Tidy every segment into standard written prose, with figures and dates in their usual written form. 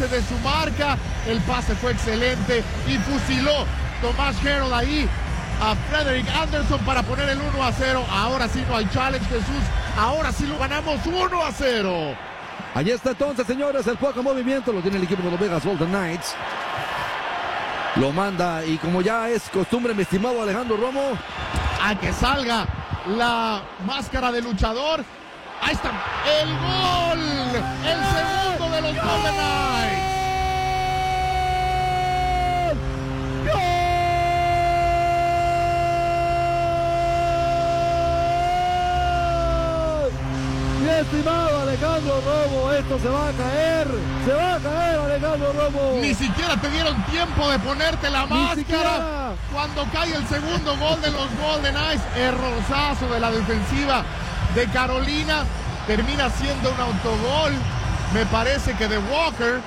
parte de su marca. El pase fue excelente y fusiló Tomas Harrell ahí a Frederick Anderson para poner el 1-0. Ahora sí no hay challenge, Jesús. Ahora sí lo ganamos 1-0. Allí está entonces, señores, el poco movimiento lo tiene el equipo de los Vegas Golden Knights. Lo manda y como ya es costumbre, mi estimado Alejandro Romo, a que salga la máscara de luchador. Ahí está el gol, el segundo de los Golden Knights. Mi estimado Alejandro Romo, esto se va a caer Alejandro Romo. Ni siquiera te dieron tiempo de ponerte la máscara. Cuando cae el segundo gol de los Golden Knights, errorzazo de la defensiva de Carolina, termina siendo un autogol, me parece que de Walker.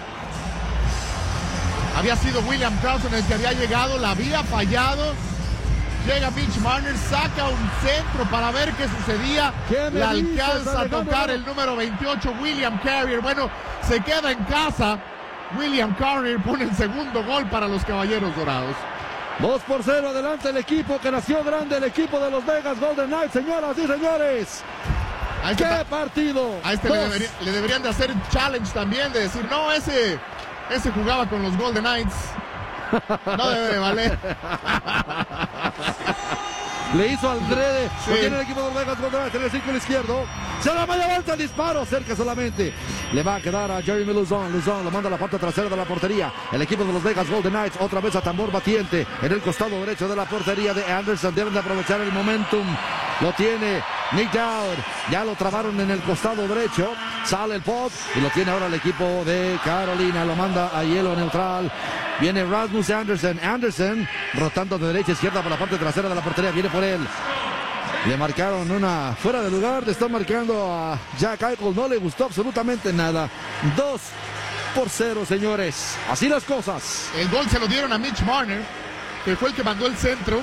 Había sido William Karlsson el que había llegado, la había fallado. Llega Mitch Marner, saca un centro para ver qué sucedía. Le alcanza a tocar el número 28, William Carrier. Bueno, se queda en casa. William Carrier pone el segundo gol para los Caballeros Dorados. 2-0 adelante el equipo que nació grande, el equipo de los Vegas Golden Knights, señoras y señores. ¡Qué partido! A este le deberían de hacer challenge también, de decir, no, ese jugaba con los Golden Knights. No debe de valer. Le hizo al drede. Sí. Lo tiene el equipo de los Vegas Golden Knights en el círculo izquierdo. Se la media vuelta, el disparo cerca solamente. Le va a quedar a Jeremy Lauzon. Lauzon lo manda a la parte trasera de la portería. El equipo de los Vegas Golden Knights otra vez a tambor batiente en el costado derecho de la portería de Anderson. Deben de aprovechar el momentum. Lo tiene Nick Dowd. Ya lo trabaron en el costado derecho. Sale el puck y lo tiene ahora el equipo de Carolina. Lo manda a hielo neutral. Viene Rasmus Anderson. Anderson rotando de derecha a izquierda por la parte trasera de la portería. Viene por él. Le marcaron una fuera de lugar. Le están marcando a Jack Eichel. No le gustó absolutamente nada. 2-0, señores. Así las cosas. El gol se lo dieron a Mitch Marner, que fue el que mandó el centro,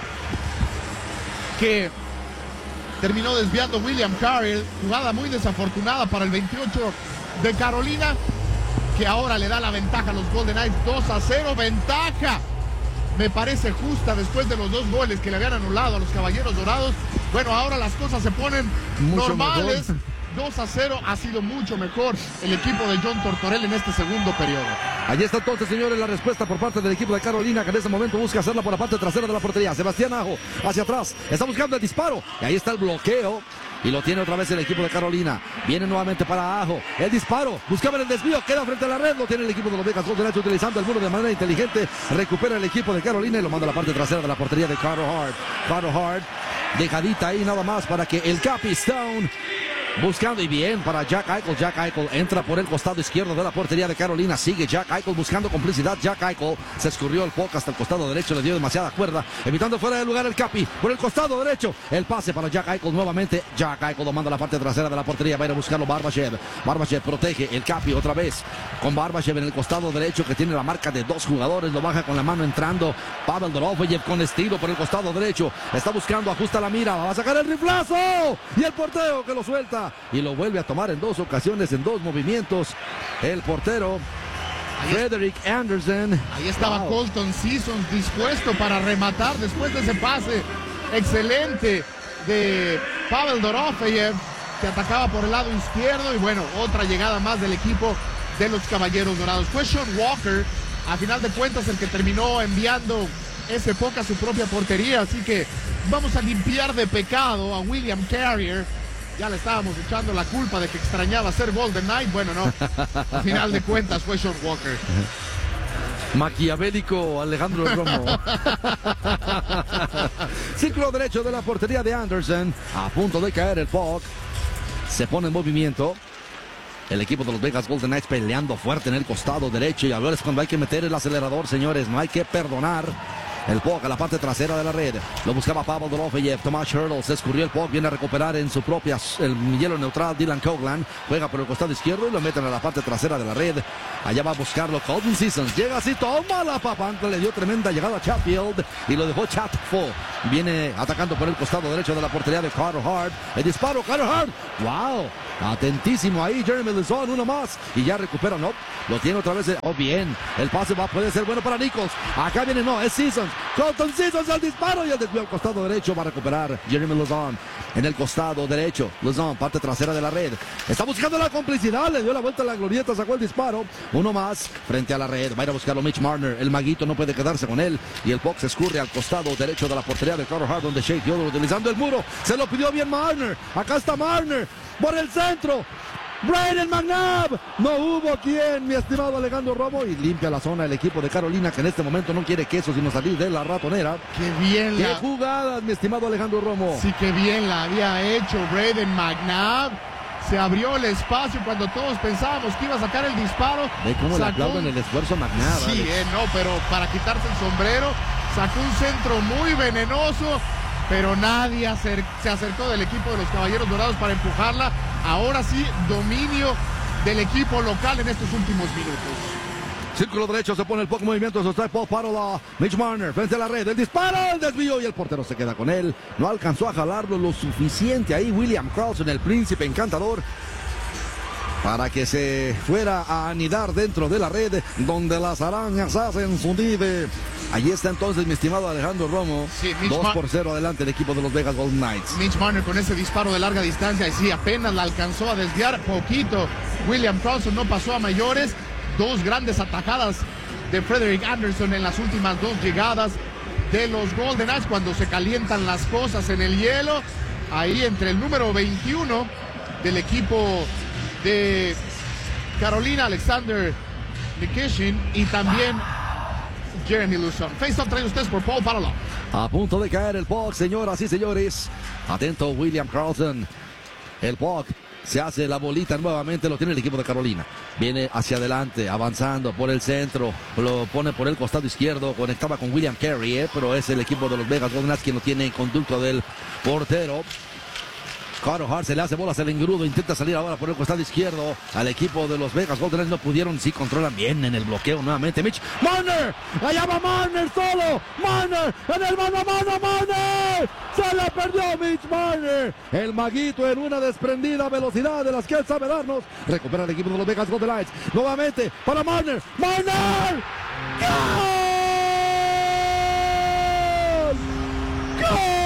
que terminó desviando William Carrier. Jugada muy desafortunada para el 28 de Carolina, que ahora le da la ventaja a los Golden Knights. 2-0, ventaja. Me parece justa después de los dos goles que le habían anulado a los Caballeros Dorados. Bueno, ahora las cosas se ponen mucho normales. 2-0, ha sido mucho mejor el equipo de John Tortorella en este segundo periodo. Allí está entonces, señores, la respuesta por parte del equipo de Carolina, que en este momento busca hacerla por la parte trasera de la portería. Sebastián Aho hacia atrás, está buscando el disparo, y ahí está el bloqueo. Y lo tiene otra vez el equipo de Carolina. Viene nuevamente para Aho. El disparo. Buscaba el desvío. Queda frente a la red. Lo tiene el equipo de los Vegas Golden Knights utilizando el muro de manera inteligente. Recupera el equipo de Carolina y lo manda a la parte trasera de la portería de Carter Hart. Carter Hart. Dejadita ahí nada más para que el Capi Stone buscando y bien para Jack Eichel. Jack Eichel entra por el costado izquierdo de la portería de Carolina. Sigue Jack Eichel buscando complicidad. Jack Eichel se escurrió el puck hasta el costado derecho. Le dio demasiada cuerda, evitando fuera de lugar el Capi. Por el costado derecho, el pase para Jack Eichel nuevamente. Jack Eichel lo manda a la parte trasera de la portería. Va a ir a buscarlo Barbashev. Barbashev protege el Capi otra vez con Barbashev en el costado derecho, que tiene la marca de dos jugadores. Lo baja con la mano entrando Pavel Dorofeyev con estilo por el costado derecho. Está buscando, ajusta la mira. Va a sacar el riflazo. Y el portero que lo suelta y lo vuelve a tomar en dos ocasiones, en dos movimientos. El portero Frederick Anderson. Ahí estaba Colton Sissons dispuesto para rematar después de ese pase excelente de Pavel Dorofeyev, que atacaba por el lado izquierdo. Y bueno, otra llegada más del equipo de los Caballeros Dorados. Fue Sean Walker, a final de cuentas, el que terminó enviando ese puck a su propia portería. Así que vamos a limpiar de pecado a William Carrier. Ya le estábamos echando la culpa de que extrañaba ser Golden Knight. Bueno, no. A final de cuentas fue Sean Walker. Maquiavélico Alejandro Romo. Círculo derecho de la portería de Anderson. A punto de caer el puck. Se pone en movimiento. El equipo de los Vegas Golden Knights peleando fuerte en el costado derecho. Y ahora es cuando hay que meter el acelerador, señores. No hay que perdonar. El puck a la parte trasera de la red. Lo buscaba Pavel Dorofeyev. Tomas Harrell se escurrió el puck. Viene a recuperar en su propia el hielo neutral. Dylan Coghlan juega por el costado izquierdo y lo meten a la parte trasera de la red. Allá va a buscarlo Colton Sissons. Llega así, toma la papanta. Le dio tremenda llegada a Chatfield y lo dejó Chatfo. Viene atacando por el costado derecho de la portería de Carter Hart. El disparo, Carter Hart. ¡Wow! Atentísimo ahí Jeremy Luzon, uno más. Y ya recupera, no. Lo tiene otra vez. Oh, bien. El pase puede ser bueno para Nichols. Acá viene, no, es Seasons. Colton Seasons al disparo y el desvío al costado derecho. Va a recuperar Jeremy Luzon en el costado derecho. Luzon, parte trasera de la red. Está buscando la complicidad. Le dio la vuelta a la glorieta, sacó el disparo. Uno más frente a la red. Va a ir a buscarlo Mitch Marner. El maguito no puede quedarse con él. Y el puck se escurre al costado derecho de la portería de Carter Hart, donde Shea Theodore utilizando el muro. Se lo pidió bien Marner. Acá está Marner. Por el centro. Brayden McNabb. No hubo quien, mi estimado Alejandro Romo. Y limpia la zona el equipo de Carolina, que en este momento no quiere queso sino salir de la ratonera. Qué bien Qué jugadas, mi estimado Alejandro Romo. Sí, qué bien la había hecho Brayden McNabb. Se abrió el espacio cuando todos pensábamos que iba a sacar el disparo. Ve cómo le aplauden el esfuerzo a McNabb. Sí, no, pero para quitarse el sombrero, sacó un centro muy venenoso, pero nadie se acercó del equipo de los Caballeros Dorados para empujarla. Ahora sí, dominio del equipo local en estos últimos minutos. Círculo derecho, se pone el poco movimiento, se trae Paul Parola, Mitch Marner frente a la red, el disparo, el desvío y el portero se queda con él. No alcanzó a jalarlo lo suficiente ahí William Carlson, el príncipe encantador, para que se fuera a anidar dentro de la red donde las arañas hacen su nido. Allí está entonces mi estimado Alejandro Romo. Sí, 2-0 adelante el equipo de los Vegas Golden Knights. Mitch Marner con ese disparo de larga distancia y sí, apenas la alcanzó a desviar poquito. William Carlson no pasó a mayores. Dos grandes atajadas de Frederik Andersen en las últimas dos llegadas de los Golden Knights cuando se calientan las cosas en el hielo. Ahí entre el número 21 del equipo de Carolina, Alexander Nikishin, y también Jeremy Luzon. Face-off trae ustedes por Paul Parola. A punto de caer el puck, señoras y señores. Atento William Carlson. El puck se hace la bolita nuevamente, lo tiene el equipo de Carolina. Viene hacia adelante, avanzando por el centro, lo pone por el costado izquierdo, conectaba con William Carey, pero es el equipo de los Vegas Golden Knights quien lo tiene en conducto del portero. Carter Hart se le hace bolas el engrudo, intenta salir ahora por el costado izquierdo al equipo de los Vegas Golden Knights, no pudieron, sí controlan bien en el bloqueo nuevamente. Mitch Marner, allá va Marner solo, Marner en el mano a mano, Marner, se la perdió Mitch Marner, el maguito en una desprendida velocidad de las que él sabe darnos. Recupera el equipo de los Vegas Golden Knights, nuevamente para Marner, Marner, ¡gol! ¡Gol!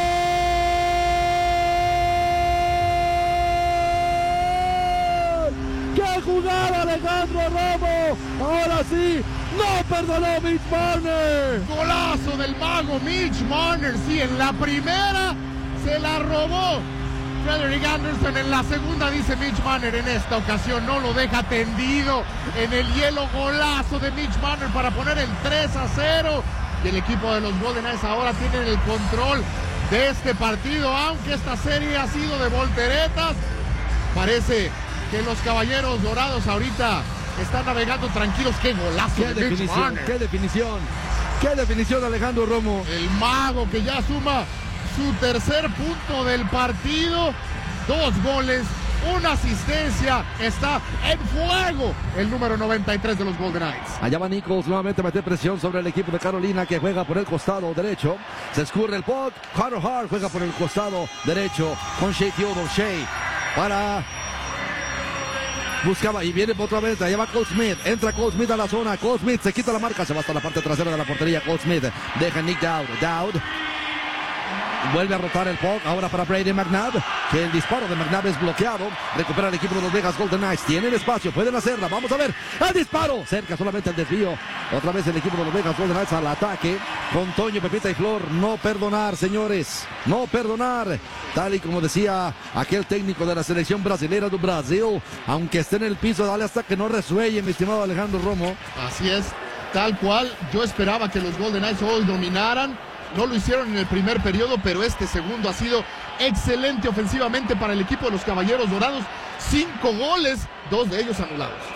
¡Qué jugada Alejandro Romo! Ahora sí, no perdonó Mitch Marner. Golazo del mago Mitch Marner. Sí, en la primera se la robó Frederik Andersen. En la segunda, dice Mitch Marner, en esta ocasión no lo deja tendido en el hielo. Golazo de Mitch Marner para poner el 3-0. Y el equipo de los Golden Knights ahora tienen el control de este partido, aunque esta serie ha sido de volteretas. Parece que los Caballeros Dorados ahorita están navegando tranquilos. ¡Qué golazo! ¡Qué definición! ¡Qué definición! ¡Qué definición, Alejandro Romo! El mago que ya suma su tercer punto del partido. 2 goles, 1 asistencia. Está en fuego el número 93 de los Golden Knights. Allá va Nichols nuevamente a meter presión sobre el equipo de Carolina, que juega por el costado derecho. Se escurre el puck. Carter Hart juega por el costado derecho con Shea Theodore. Shea para... buscaba y viene otra vez, allá va Cole Smith, entra Cole Smith a la zona, Cole Smith se quita la marca, se va hasta la parte trasera de la portería. Cole Smith deja Nick Dowd, vuelve a rotar el puck, ahora para Brayden McNabb, que el disparo de McNabb es bloqueado. Recupera el equipo de los Vegas Golden Knights, tienen espacio, pueden hacerla, vamos a ver, el disparo, cerca solamente el desvío. Otra vez el equipo de los Vegas Golden Knights al ataque, con Toño, Pepita y Flor. No perdonar, señores, no perdonar, tal y como decía aquel técnico de la selección brasilera do Brasil, aunque esté en el piso, dale hasta que no resuelle, mi estimado Alejandro Romo. Así es, tal cual. Yo esperaba que los Golden Knights hoy dominaran. No lo hicieron en el primer periodo, pero este segundo ha sido excelente ofensivamente para el equipo de los Caballeros Dorados. 5 goles, 2 de ellos anulados.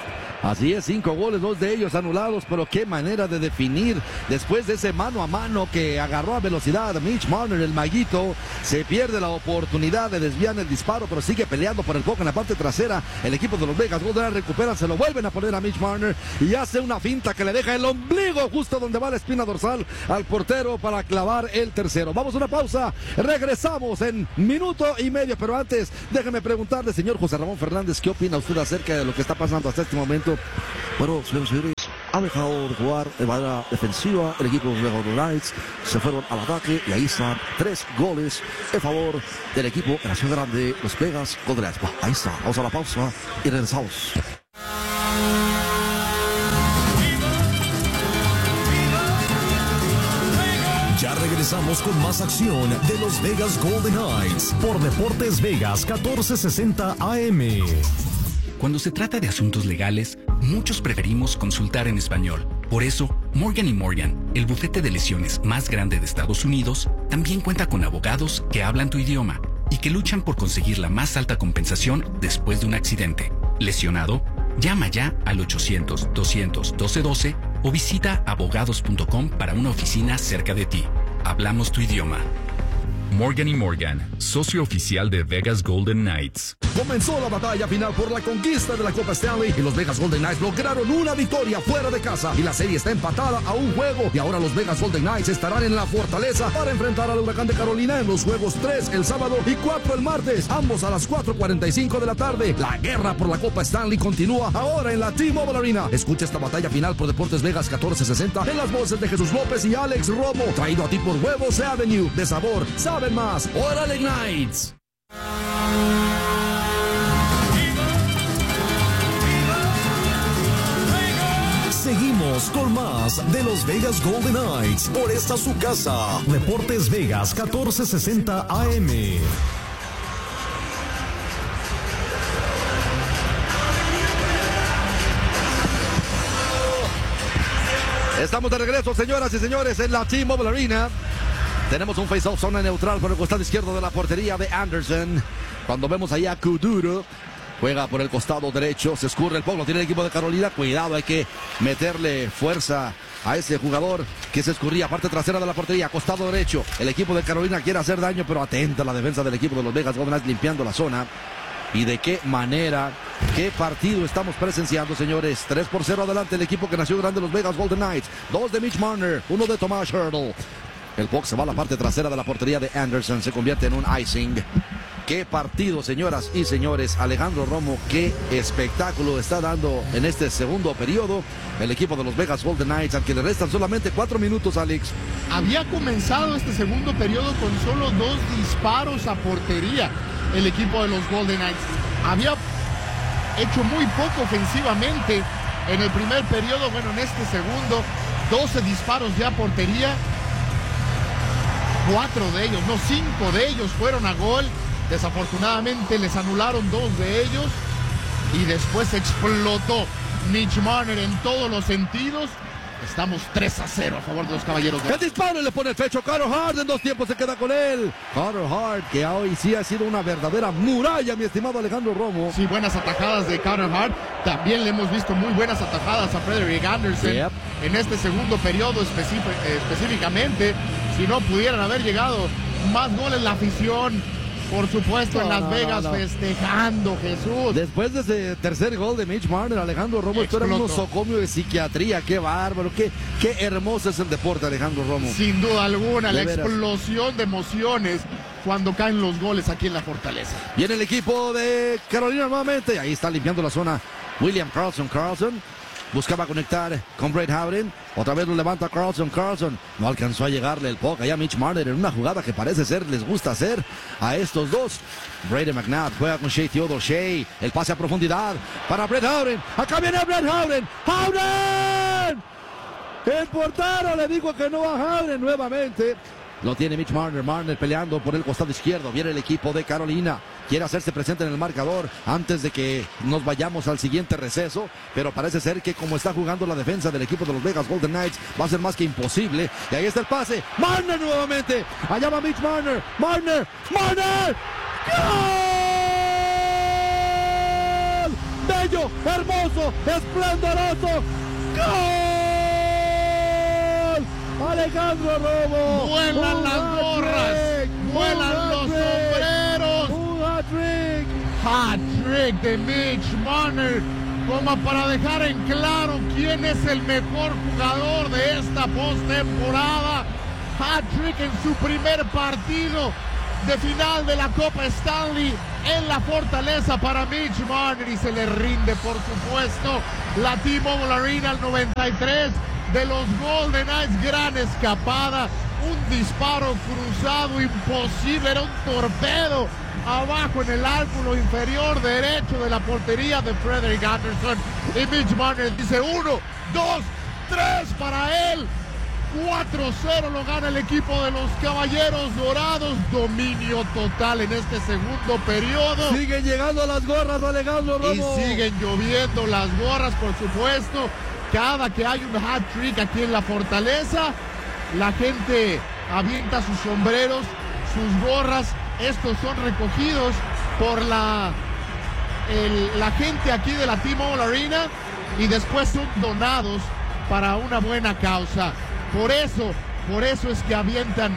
Así es, 5 goles, 2 de ellos anulados, pero qué manera de definir después de ese mano a mano que agarró a velocidad Mitch Marner, el maguito. Se pierde la oportunidad de desviar el disparo, pero sigue peleando por el poco en la parte trasera. El equipo de los Vegas Golden Knights recuperan, se lo vuelven a poner a Mitch Marner y hace una finta que le deja el ombligo justo donde va la espina dorsal al portero para clavar el tercero. Vamos a una pausa, regresamos en minuto y medio, pero antes déjeme preguntarle, señor José Ramón Fernández, ¿qué opina usted acerca de lo que está pasando hasta este momento? Bueno, señores, ha dejado de jugar de manera defensiva el equipo de los Golden Knights, se fueron al ataque y ahí están 3 goles en favor del equipo de la ciudad grande, los Vegas Golden Knights. Ahí está, vamos a la pausa y regresamos. Ya regresamos con más acción de los Vegas Golden Knights por Deportes Vegas 1460 AM. Cuando se trata de asuntos legales, muchos preferimos consultar en español. Por eso, Morgan & Morgan, el bufete de lesiones más grande de Estados Unidos, también cuenta con abogados que hablan tu idioma y que luchan por conseguir la más alta compensación después de un accidente. ¿Lesionado? Llama ya al 800-200-1212 o visita abogados.com para una oficina cerca de ti. Hablamos tu idioma. Morgan & Morgan, socio oficial de Vegas Golden Knights. Comenzó la batalla final por la conquista de la Copa Stanley y los Vegas Golden Knights lograron una victoria fuera de casa y la serie está empatada a un juego y ahora los Vegas Golden Knights estarán en la fortaleza para enfrentar al Huracán de Carolina en los juegos 3 el sábado y 4 el martes, ambos a las 4:45 de la tarde. La guerra por la Copa Stanley continúa ahora en la T-Mobile Arena. Escucha esta batalla final por Deportes Vegas 1460 en las voces de Jesús López y Alex Romo, traído a ti por Huevos Avenue, de sabor, saben más. ¡Órale, Knights! Seguimos con más de los Vegas Golden Knights por esta su casa. Deportes Vegas 1460 AM. Estamos de regreso, señoras y señores, en la T-Mobile Arena. Tenemos un face-off zona neutral por el costado izquierdo de la portería de Anderson. Cuando vemos allá a Kuduro, juega por el costado derecho, se escurre el pueblo, tiene el equipo de Carolina. Cuidado, hay que meterle fuerza a ese jugador que se escurría, parte trasera de la portería, costado derecho. El equipo de Carolina quiere hacer daño, pero atenta la defensa del equipo de los Vegas Golden Knights limpiando la zona. Y de qué manera, qué partido estamos presenciando, señores. 3-0 adelante el equipo que nació grande, los Vegas Golden Knights. 2 de Mitch Marner, 1 de Tomas Hertl. El puck se va a la parte trasera de la portería de Anderson, se convierte en un icing. Qué partido, señoras y señores. Alejandro Romo, qué espectáculo está dando en este segundo periodo el equipo de los Vegas Golden Knights, al que le restan solamente 4 minutos, Alex. Había comenzado este segundo periodo con solo 2 disparos a portería. El equipo de los Golden Knights había hecho muy poco ofensivamente en el primer periodo. Bueno, en este segundo, 12 disparos ya a portería. 4 de ellos, no 5 de ellos fueron a gol. Desafortunadamente les anularon 2 de ellos. Y después explotó Mitch Marner en todos los sentidos. Estamos 3-0 a favor de los Caballeros. El disparo le pone el pecho. Carter Hart en 2 tiempos se queda con él. Carter Hart, que hoy sí ha sido una verdadera muralla, mi estimado Alejandro Romo. Sí, buenas atajadas de Carter Hart. También le hemos visto muy buenas atajadas a Frederik Andersen. Yep. En este segundo periodo específicamente. Si no pudieran haber llegado más goles, la afición, por supuesto, en Las Vegas festejando, Jesús. Después de ese tercer gol de Mitch Marner, Alejandro Romo, esto era un nosocomio de psiquiatría. Qué bárbaro, qué hermoso es el deporte, Alejandro Romo. Sin duda alguna, la explosión de emociones cuando caen los goles aquí en la Fortaleza. Viene el equipo de Carolina nuevamente, ahí está limpiando la zona William Karlsson. Buscaba conectar con Brett Howden. Otra vez lo levanta Karlsson. No alcanzó a llegarle el puck allá Mitch Marner en una jugada que parece ser les gusta hacer a estos dos. Brady McNabb juega con Shea Theodore. Shea, el pase a profundidad para Brett Howden. Acá viene Brett Howden. ¡Howden! El portero le dijo que no a Howden nuevamente. Lo tiene Mitch Marner. Marner peleando por el costado izquierdo. Viene el equipo de Carolina. Quiere hacerse presente en el marcador antes de que nos vayamos al siguiente receso. Pero parece ser que como está jugando la defensa del equipo de los Vegas Golden Knights, va a ser más que imposible. Y ahí está el pase. Marner nuevamente. Allá va Mitch Marner. Marner. ¡Gol! bello, hermoso, esplendoroso. ¡Gol! Alejandro Romo. Vuelan las gorras, vuelan los sombreros. Un hat-trick. Hat-trick de Mitch Marner, como para dejar en claro quién es el mejor jugador de esta postemporada. Hat-trick en su primer partido de final de la Copa Stanley en la Fortaleza para Mitch Marner, y se le rinde, por supuesto, la T-Mobile Arena al 93 de los Golden Knights. Gran escapada, un disparo cruzado imposible, era un torpedo abajo en el ángulo inferior derecho de la portería de Frederik Andersen, y Mitch Marner dice 1, 2, 3 para él. 4-0 lo gana el equipo de los Caballeros Dorados. Dominio total en este segundo periodo. Siguen llegando las gorras, Alejandro Romo. Y siguen lloviendo las gorras, por supuesto. Cada que hay un hat-trick aquí en la Fortaleza, la gente avienta sus sombreros, sus gorras. Estos son recogidos por la gente aquí de la T-Mobile Arena y después son donados para una buena causa. Por eso es que avientan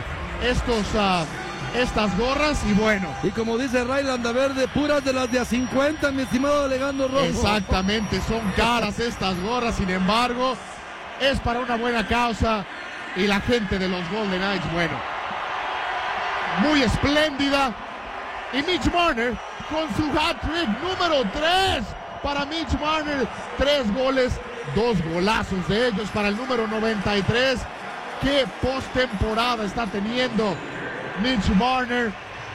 estas gorras, y bueno. Y como dice Rayland Verde, puras de las de a 50, mi estimado Alejandro Romo. Exactamente, son caras estas gorras, sin embargo, es para una buena causa, y la gente de los Golden Knights, bueno, muy espléndida. Y Mitch Marner con su hat-trick número 3 para Mitch Marner. 3 goles, 2 golazos de ellos para el número 93. Qué postemporada está teniendo Mitch Marner.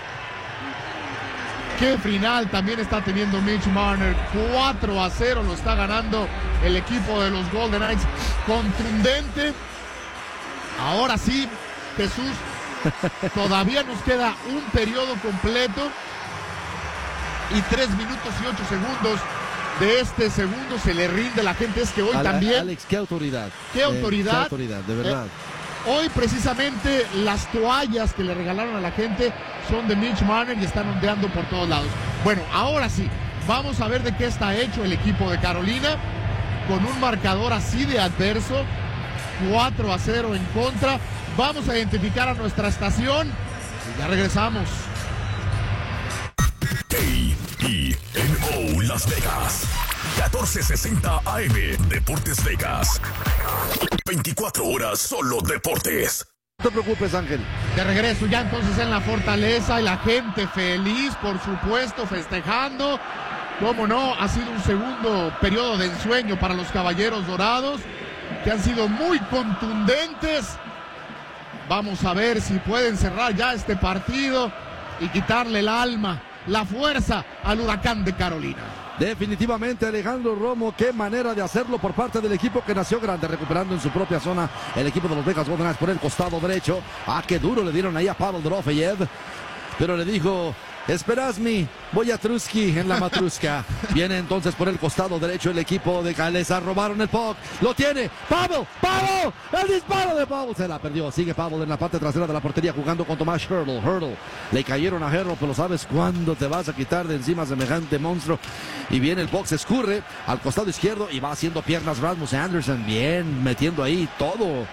Qué final también está teniendo Mitch Marner. 4-0 lo está ganando el equipo de los Golden Knights. Contundente. Ahora sí, Jesús, todavía nos queda un periodo completo y 3 minutos y 8 segundos de este segundo. Se le rinde la gente. Es que hoy también... Alex, qué autoridad. Qué autoridad. Qué autoridad, de verdad. Hoy precisamente las toallas que le regalaron a la gente son de Mitch Marner y están ondeando por todos lados. Bueno, ahora sí, vamos a ver de qué está hecho el equipo de Carolina con un marcador así de adverso. 4-0 en contra. Vamos a identificar a nuestra estación y ya regresamos. KENO Las Vegas, 1460 AM, Deportes Vegas. 24 horas solo deportes. No te preocupes, Ángel. De regreso ya entonces en la Fortaleza, y la gente feliz, por supuesto, festejando. Cómo no, ha sido un segundo periodo de ensueño para los Caballeros Dorados, que han sido muy contundentes. Vamos a ver si pueden cerrar ya este partido y quitarle el alma, la fuerza al Huracán de Carolina. Definitivamente, Alejandro Romo, qué manera de hacerlo por parte del equipo que nació grande, recuperando en su propia zona el equipo de los Vegas Golden Knights por el costado derecho. Qué duro le dieron ahí a Pavel Dorofeyev, pero le dijo: Esperasmi, voy a Trusky en la matruska. Viene entonces por el costado derecho el equipo de Galesa. Robaron el puck. Lo tiene Pavel. El disparo de Pavel. Se la perdió. Sigue Pavel en la parte trasera de la portería jugando con Tomás Hurdle. Le cayeron a Hurdle, pero sabes cuándo te vas a quitar de encima semejante monstruo. Y viene el puck, se escurre al costado izquierdo y va haciendo piernas Rasmus Anderson. Bien, metiendo ahí todo.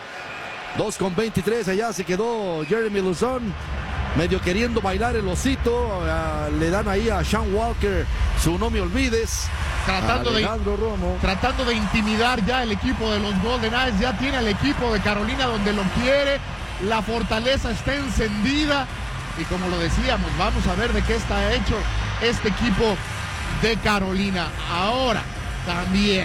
2:23. Allá se quedó Jeremy Lauzon, medio queriendo bailar el osito. Le dan ahí a Sean Walker su No Me Olvides. Tratando de intimidar ya el equipo de los Golden Knights. Ya tiene al equipo de Carolina donde lo quiere. La Fortaleza está encendida. Y como lo decíamos, vamos a ver de qué está hecho este equipo de Carolina. Ahora también,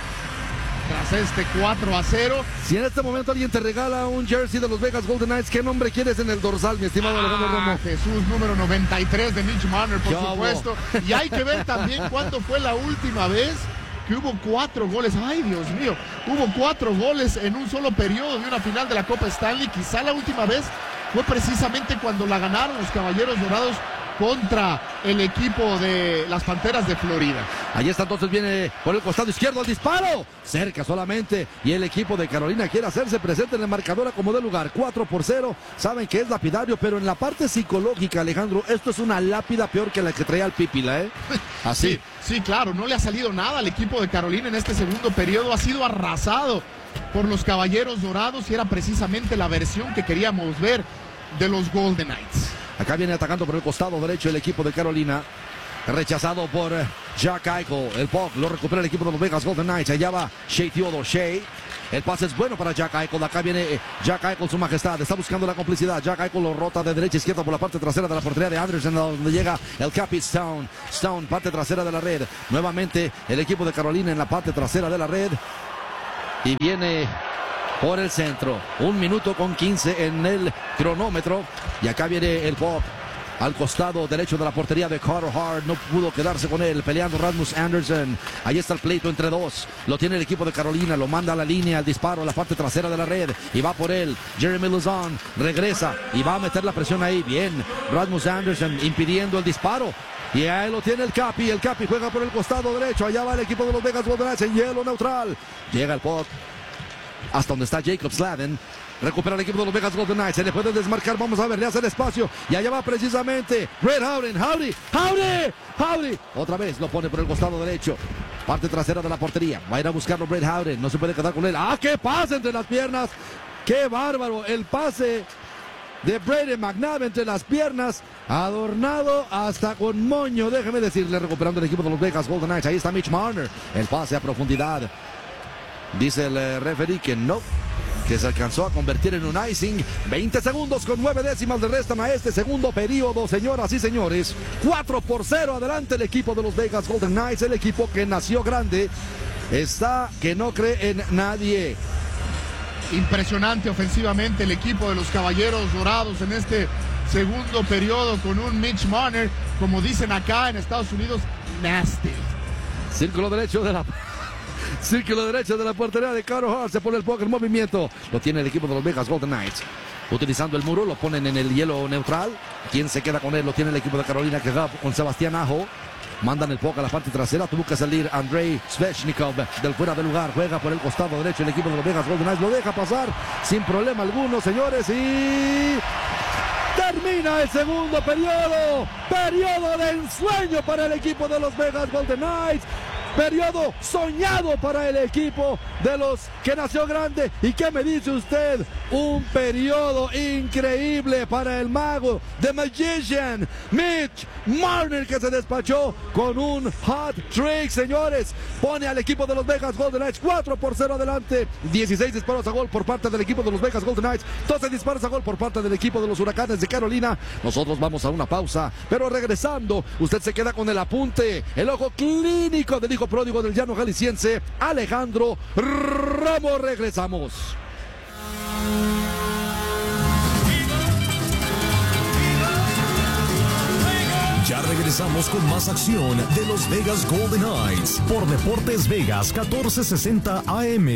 tras este 4-0. Si en este momento alguien te regala un jersey de los Vegas Golden Knights, ¿qué nombre quieres en el dorsal, mi estimado Alejandro Romo? Jesús, número 93 de Mitch Marner, por supuesto. Y hay que ver también cuándo fue la última vez que hubo 4 goles. Ay, Dios mío, hubo 4 goles en un solo periodo de una final de la Copa Stanley. Quizá la última vez fue precisamente cuando la ganaron los Caballeros Dorados contra el equipo de las Panteras de Florida. Ahí está, entonces viene por el costado izquierdo el disparo. Cerca solamente. Y el equipo de Carolina quiere hacerse presente en el marcador a como de lugar. 4-0. Saben que es lapidario, pero en la parte psicológica, Alejandro, esto es una lápida peor que la que traía el Pípila, ¿eh? Así. Sí, claro, no le ha salido nada al equipo de Carolina en este segundo periodo. Ha sido arrasado por los Caballeros Dorados y era precisamente la versión que queríamos ver de los Golden Knights. Acá viene atacando por el costado derecho el equipo de Carolina. Rechazado por Jack Eichel. El puck lo recupera el equipo de los Vegas Golden Knights. Allá va Shea Theodore. Shea. El pase es bueno para Jack Eichel. Acá viene Jack Eichel, su majestad. Está buscando la complicidad. Jack Eichel lo rota de derecha a izquierda por la parte trasera de la portería de Anderson, donde llega el Capi Stone. Stone, parte trasera de la red. Nuevamente el equipo de Carolina en la parte trasera de la red. Y viene por el centro. 1 minuto con 15 en el cronómetro. Y acá viene el puck al costado derecho de la portería de Carter Hart. No pudo quedarse con él, peleando Rasmus Anderson. Ahí está el pleito entre dos. Lo tiene el equipo de Carolina, lo manda a la línea, al disparo, a la parte trasera de la red. Y va por él, Jeremy Lauzon. Regresa y va a meter la presión ahí. Bien, Rasmus Anderson impidiendo el disparo. Y ahí lo tiene el Capi. El Capi juega por el costado derecho. Allá va el equipo de los Vegas Golden Knights en hielo neutral. Llega el puck hasta donde está Jacob Slavin. Recupera el equipo de los Vegas Golden Knights. Se le puede desmarcar. Vamos a ver. Le hace el espacio. Y allá va precisamente Red Howden. Howdy. Otra vez lo pone por el costado derecho. Parte trasera de la portería. Va a ir a buscarlo Red Howden. No se puede quedar con él. ¡Ah, qué pase entre las piernas! ¡Qué bárbaro! El pase de Brady McNabb entre las piernas. Adornado hasta con moño. Déjeme decirle. Recuperando el equipo de los Vegas Golden Knights. Ahí está Mitch Marner. El pase a profundidad. Dice el referee que no, que se alcanzó a convertir en un icing. 20 segundos con 9 décimas le restan a este segundo periodo, señoras y señores. 4-0 adelante el equipo de los Vegas Golden Knights, el equipo que nació grande, está que no cree en nadie. Impresionante ofensivamente el equipo de los Caballeros Dorados en este segundo periodo con un Mitch Marner, como dicen acá en Estados Unidos, nasty. Círculo derecho de la portería de Carter Hart. Se pone el puck en movimiento. Lo tiene el equipo de los Vegas Golden Knights. Utilizando el muro, lo ponen en el hielo neutral. ¿Quién se queda con él? Lo tiene el equipo de Carolina, que va con Sebastián Aho. Mandan el puck a la parte trasera. Tuvo que salir Andrei Svechnikov del fuera de lugar. Juega por el costado derecho el equipo de los Vegas Golden Knights. Lo deja pasar sin problema alguno, señores. Y termina el segundo periodo. Periodo de ensueño para el equipo de los Vegas Golden Knights. Periodo soñado para el equipo de los que nació grande. ¿Y qué me dice usted? Un periodo increíble para el mago, The Magician, Mitch Marner, que se despachó con un hot trick, señores. Pone al equipo de los Vegas Golden Knights 4-0 adelante. 16 disparos a gol por parte del equipo de los Vegas Golden Knights. 12 disparos a gol por parte del equipo de los Huracanes de Carolina. Nosotros vamos a una pausa, pero regresando, usted se queda con el apunte, el ojo clínico del hijo pródigo del llano jalisciense, Alejandro Ramos. Regresamos. Ya regresamos con más acción de los Vegas Golden Knights por Deportes Vegas 1460 AM.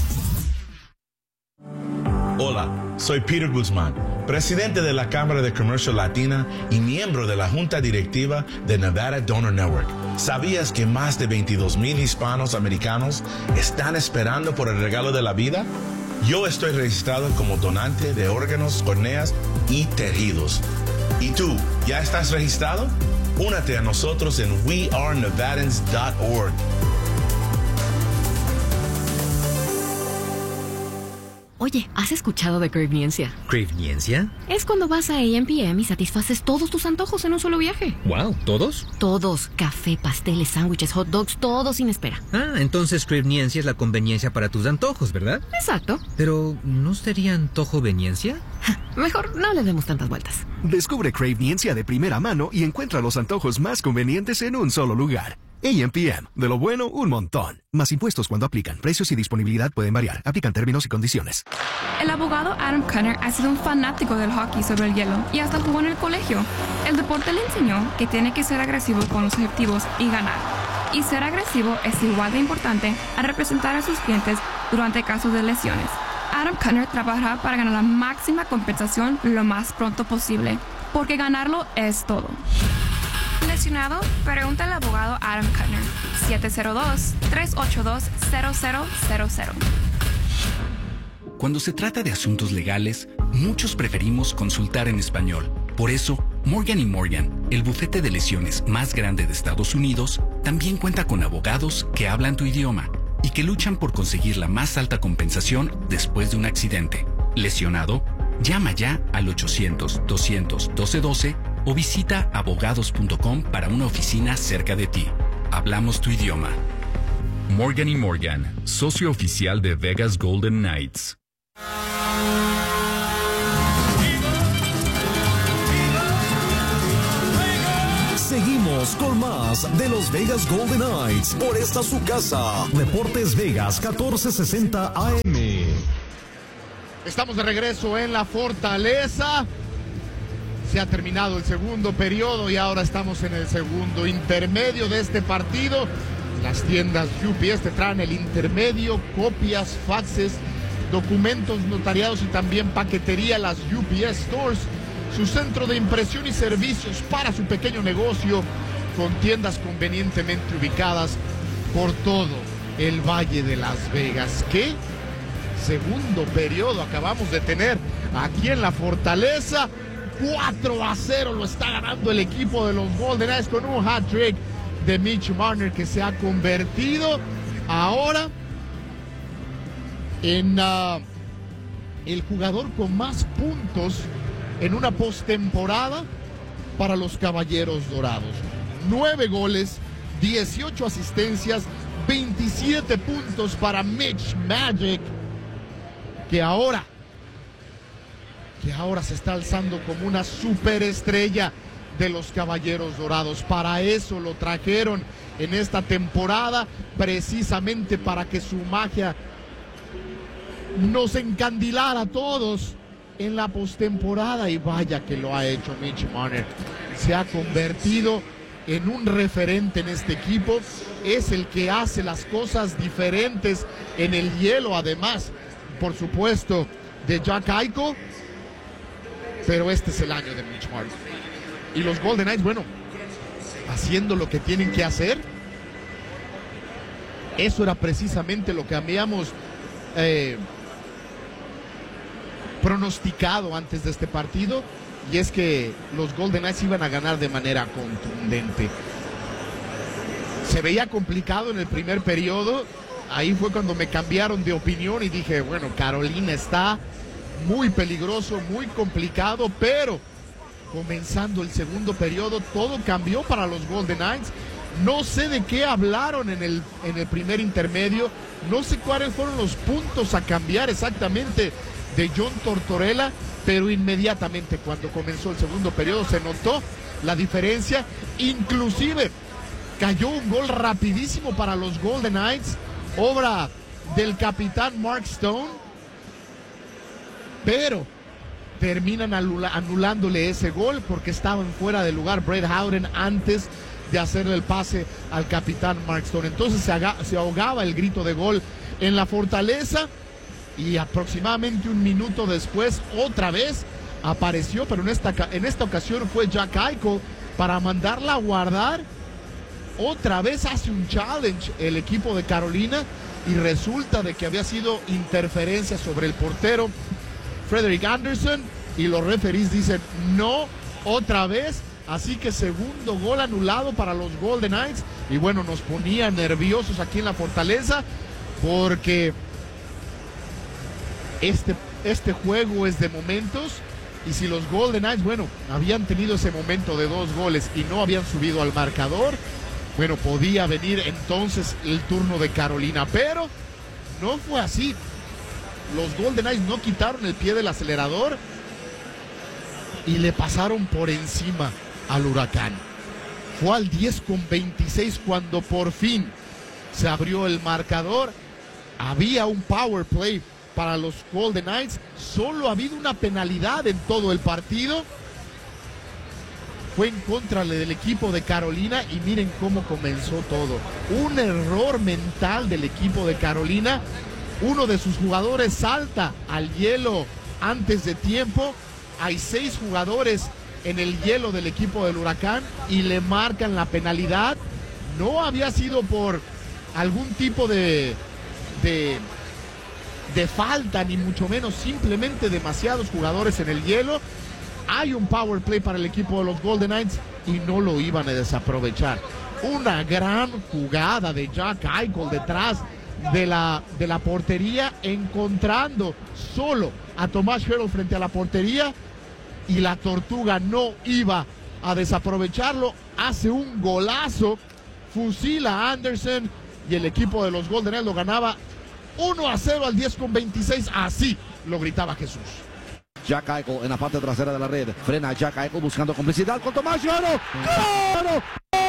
Hola, soy Peter Guzmán, presidente de la Cámara de Comercio Latina y miembro de la Junta Directiva de Nevada Donor Network. ¿Sabías que más de 22,000 hispanos americanos están esperando por el regalo de la vida? Yo estoy registrado como donante de órganos, córneas y tejidos. ¿Y tú, ya estás registrado? Únete a nosotros en wearenevadans.org. Oye, ¿has escuchado de Craveniencia? ¿Craveniencia? Es cuando vas a A&PM y satisfaces todos tus antojos en un solo viaje. Wow, ¿todos? Todos. Café, pasteles, sándwiches, hot dogs, todo sin espera. Ah, entonces Craveniencia es la conveniencia para tus antojos, ¿verdad? Exacto. Pero, ¿no sería antojoveniencia? Mejor no le demos tantas vueltas. Descubre Craveniencia de primera mano y encuentra los antojos más convenientes en un solo lugar. A&PM, de lo bueno, un montón. Más impuestos cuando aplican. Precios y disponibilidad pueden variar. Aplican términos y condiciones. El abogado Adam Cunner ha sido un fanático del hockey sobre el hielo y hasta jugó en el colegio. El deporte le enseñó que tiene que ser agresivo con los objetivos y ganar. Y ser agresivo es igual de importante a representar a sus clientes durante casos de lesiones. Adam Cunner trabajará para ganar la máxima compensación lo más pronto posible. porque ganarlo es todo. ¿Lesionado? Pregunta al abogado Adam Kuttner. 702-382-0000. Cuando se trata de asuntos legales, muchos preferimos consultar en español. Por eso, Morgan & Morgan, el bufete de lesiones más grande de Estados Unidos, también cuenta con abogados que hablan tu idioma y que luchan por conseguir la más alta compensación después de un accidente. ¿Lesionado? Llama ya al 800-200-1212 o visita abogados.com para una oficina cerca de ti. Hablamos tu idioma. Morgan & Morgan, socio oficial de Vegas Golden Knights. Seguimos con más de los Vegas Golden Knights por esta su casa. Deportes Vegas 1460 AM. Estamos de regreso en la Fortaleza. Se ha terminado el segundo periodo y ahora estamos en el segundo intermedio de este partido. Las tiendas UPS te traen el intermedio, copias, faxes, documentos notariados y también paquetería. Las UPS Stores, su centro de impresión y servicios para su pequeño negocio, con tiendas convenientemente ubicadas por todo el Valle de Las Vegas. ¿Qué segundo periodo acabamos de tener aquí en la Fortaleza? 4-0 lo está ganando el equipo de los Golden Knights con un hat-trick de Mitch Marner, que se ha convertido ahora en el jugador con más puntos en una postemporada para los Caballeros Dorados. 9 goles, 18 asistencias, 27 puntos para Mitch Magic, que ahora se está alzando como una superestrella de los Caballeros Dorados. Para eso lo trajeron en esta temporada, precisamente para que su magia nos encandilara a todos en la postemporada, y vaya que lo ha hecho Mitch Marner. Se ha convertido en un referente en este equipo, es el que hace las cosas diferentes en el hielo, además, por supuesto, de Jack Eichel, pero este es el año de Mitch Marner. Y los Golden Knights, bueno, haciendo lo que tienen que hacer. Eso era precisamente lo que habíamos pronosticado antes de este partido, y es que los Golden Knights iban a ganar de manera contundente. Se veía complicado en el primer periodo. Ahí fue cuando me cambiaron de opinión y dije, bueno, Carolina está muy peligroso, muy complicado, pero comenzando el segundo periodo todo cambió para los Golden Knights. No sé de qué hablaron en el primer intermedio, no sé cuáles fueron los puntos a cambiar exactamente de John Tortorella, pero inmediatamente cuando comenzó el segundo periodo se notó la diferencia. Inclusive cayó un gol rapidísimo para los Golden Knights, obra del capitán Mark Stone, pero terminan anulándole ese gol porque estaban fuera de lugar Brett Howden antes de hacerle el pase al capitán Mark Stone. Entonces se ahogaba el grito de gol en la Fortaleza, y aproximadamente un minuto después otra vez apareció, pero en esta ocasión fue Jack Eichel para mandarla a guardar. Otra vez hace un challenge el equipo de Carolina y resulta de que había sido interferencia sobre el portero Frederik Andersen, y los referees dicen no, otra vez. Así que segundo gol anulado para los Golden Knights, y bueno, nos ponía nerviosos aquí en la Fortaleza porque este juego es de momentos, y si los Golden Knights, bueno, habían tenido ese momento de 2 goles y no habían subido al marcador, bueno, podía venir entonces el turno de Carolina, pero no fue así. Los Golden Knights no quitaron el pie del acelerador y le pasaron por encima al Huracán. Fue al 10:26 cuando por fin se abrió el marcador. Había un power play para los Golden Knights. Solo ha habido una penalidad en todo el partido. Fue en contra del equipo de Carolina, y miren cómo comenzó todo. Un error mental del equipo de Carolina. Uno de sus jugadores salta al hielo antes de tiempo. Hay 6 jugadores en el hielo del equipo del Huracán y le marcan la penalidad. No había sido por algún tipo de falta, ni mucho menos, simplemente demasiados jugadores en el hielo. Hay un power play para el equipo de los Golden Knights y no lo iban a desaprovechar. Una gran jugada de Jack Eichel detrás de la portería, encontrando solo a Tomas Hertl frente a la portería, y la Tortuga no iba a desaprovecharlo. Hace un golazo, fusila a Anderson y el equipo de los Golden Knights lo ganaba 1-0 al 10:26. Así lo gritaba Jesús. Jack Eichel en la parte trasera de la red. Frena Jack Eichel buscando complicidad con Tomas Hertl. ¡Claro!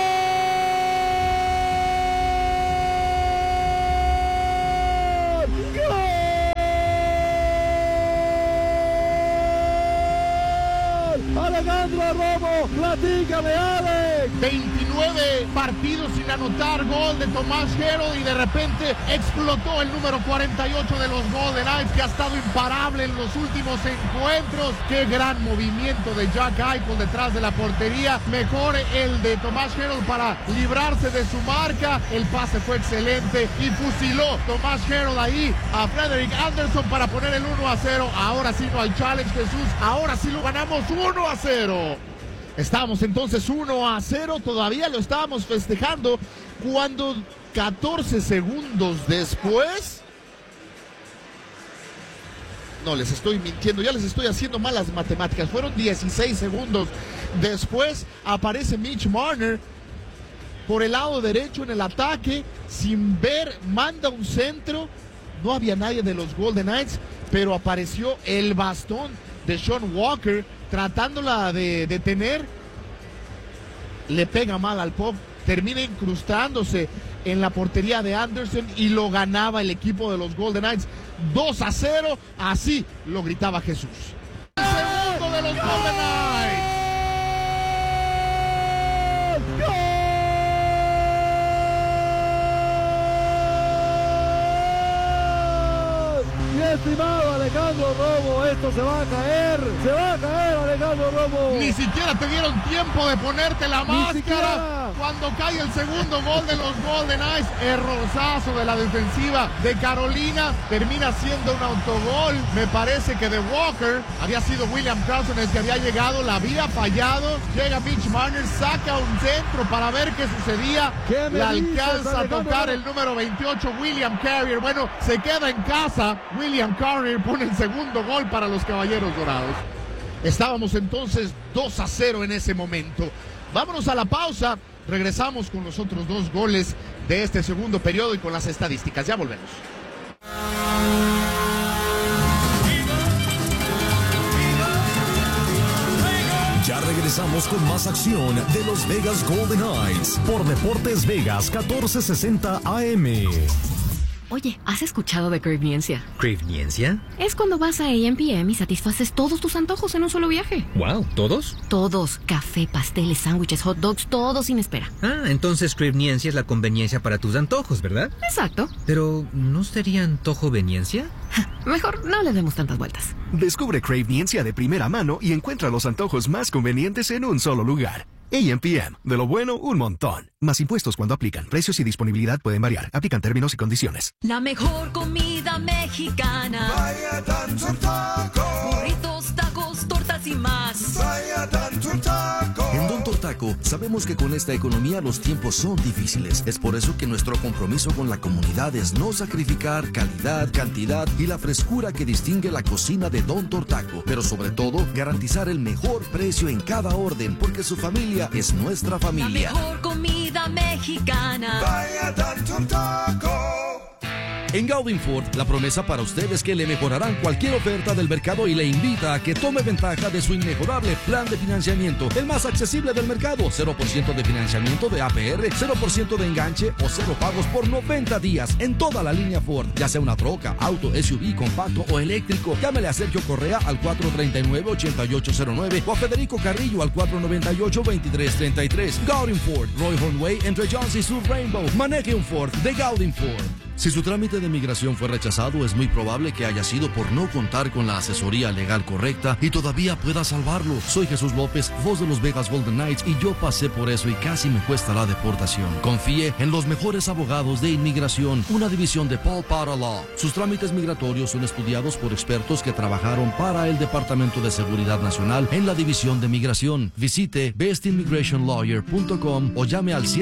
29 partidos sin anotar gol de Tomas Hertl, y de repente explotó el número 48 de los Golden Knights, que ha estado imparable en los últimos encuentros. Qué gran movimiento de Jack Eichel detrás de la portería. Mejor el de Tomas Hertl para librarse de su marca. El pase fue excelente y fusiló Tomas Hertl ahí a Frederik Andersen para poner el 1-0. Ahora sí no hay challenge, Jesús. Ahora sí lo ganamos 1-0. Estábamos entonces 1-0, todavía lo estábamos festejando cuando 14 segundos después... No, les estoy mintiendo, ya les estoy haciendo malas matemáticas. Fueron 16 segundos después, aparece Mitch Marner por el lado derecho en el ataque, sin ver, manda un centro. No había nadie de los Golden Knights, pero apareció el bastón de Sean Walker tratándola de detener. Le pega mal al puck, termina incrustándose en la portería de Anderson y lo ganaba el equipo de los Golden Knights 2-0. Así lo gritaba Jesús. El segundo de los Golden Knights. Estimado Alejandro Romo, esto se va a caer Alejandro Romo. Ni siquiera te dieron tiempo de ponerte la máscara cuando cae el segundo gol de los Golden Knights. Errorzazo de la defensiva de Carolina, termina siendo un autogol. Me parece que de Walker había sido William Karlsson el que había llegado, la había fallado. Llega Mitch Marner, saca un centro para ver qué sucedía. Le alcanza a tocar el número 28, William Carrier. Bueno, se queda en casa. William Carrier pone el segundo gol para los Caballeros Dorados. Estábamos entonces 2-0 en ese momento. Vámonos a la pausa. Regresamos con los otros dos goles de este segundo periodo y con las estadísticas. Ya volvemos. Ya regresamos con más acción de los Vegas Golden Knights por Deportes Vegas 1460 AM. Oye, ¿has escuchado de Cravniencia? ¿Cravniencia? Es cuando vas a A&PM y satisfaces todos tus antojos en un solo viaje. Wow, ¿todos? Todos. Café, pasteles, sándwiches, hot dogs, todo sin espera. Ah, entonces Cravniencia es la conveniencia para tus antojos, ¿verdad? Exacto. Pero, ¿no sería antojoveniencia? Mejor no le demos tantas vueltas. Descubre Cravniencia de primera mano y encuentra los antojos más convenientes en un solo lugar. A&PM, de lo bueno, un montón. Más impuestos cuando aplican. Precios y disponibilidad pueden variar. Aplican términos y condiciones. La mejor comida mexicana. Vaya Tanto Taco. Burritos, tacos, tortas y más. Vaya Tanto Taco. En Don Tortaco sabemos que con esta economía los tiempos son difíciles. Es por eso que nuestro compromiso con la comunidad es no sacrificar calidad, cantidad y la frescura que distingue la cocina de Don Tortaco. Pero sobre todo, garantizar el mejor precio en cada orden, porque su familia es nuestra familia. La mejor comida mexicana. Vaya Tanto Taco. En Gaudin Ford, la promesa para usted es que le mejorarán cualquier oferta del mercado y le invita a que tome ventaja de su inmejorable plan de financiamiento, el más accesible del mercado. 0% de financiamiento de APR, 0% de enganche o 0 pagos por 90 días en toda la línea Ford, ya sea una troca, auto, SUV, compacto o eléctrico. Llámele a Sergio Correa al 439-8809 o a Federico Carrillo al 498-2333. Gaudin Ford, Roy Hornway entre Jones y Sur Rainbow. Maneje un Ford de Gaudin Ford. Si su trámite de migración fue rechazado, es muy probable que haya sido por no contar con la asesoría legal correcta y todavía pueda salvarlo. Soy Jesús López, voz de los Vegas Golden Knights, y yo pasé por eso y casi me cuesta la deportación. Confíe en los mejores abogados de inmigración, una división de Paul Potter Law. Sus trámites migratorios son estudiados por expertos que trabajaron para el Departamento de Seguridad Nacional en la división de migración. Visite bestimmigrationlawyer.com o llame al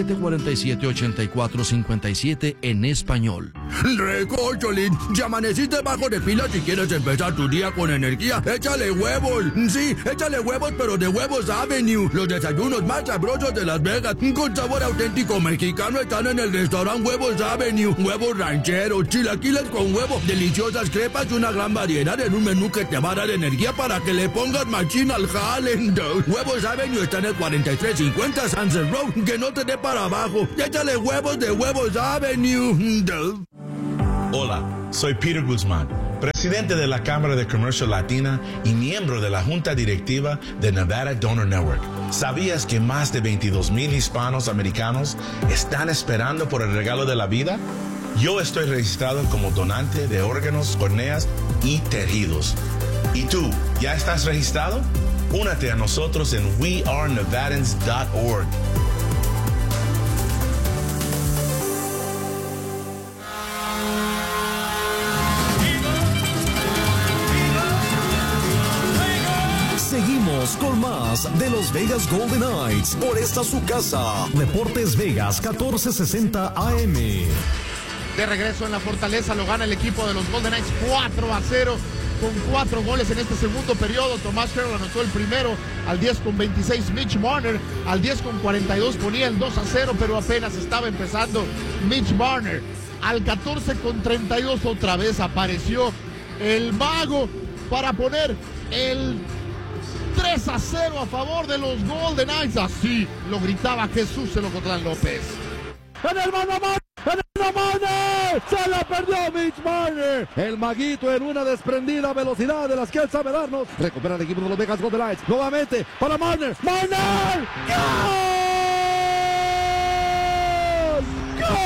747-8457 en español. Recocholín, ya amaneciste bajo de pila. Si quieres empezar tu día con energía, échale huevos. Sí, échale huevos, pero de Huevos Avenue. Los desayunos más sabrosos de Las Vegas, con sabor auténtico mexicano, están en el restaurante Huevos Avenue. Huevos rancheros, chilaquiles con huevo, deliciosas crepas y una gran variedad en un menú que te va a dar energía para que le pongas machín al jale. Huevos Avenue está en el 4350 Sunset Road, que no te dé para abajo. Échale huevos de Huevos Avenue. Hola, soy Peter Guzmán, presidente de la Cámara de Comercio Latina y miembro de la Junta Directiva de Nevada Donor Network. ¿Sabías que más de 22,000 hispanos americanos están esperando por el regalo de la vida? Yo estoy registrado como donante de órganos, córneas y tejidos. ¿Y tú, ya estás registrado? Únete a nosotros en wearenevadans.org. Seguimos con más de los Vegas Golden Knights por esta su casa. Deportes Vegas 1460 AM. De regreso en la Fortaleza lo gana el equipo de los Golden Knights 4-0 con 4 goles en este segundo periodo. Tomás Carroll anotó el primero al 10:26. Mitch Marner al 10:42 ponía el 2-0, pero apenas estaba empezando Mitch Marner. Al 14:32 otra vez apareció el mago para poner el 3-0 a favor de los Golden Knights. Así lo gritaba Jesús Celocotlán López. ¡En el mano a mano! ¡En el mano! ¡Se la perdió Mitch Marner! El maguito en una desprendida velocidad de las que él sabe darnos. Recupera el equipo de los Vegas Golden Knights. Nuevamente para Marner. ¡Marner! ¡Gol! ¡Gol!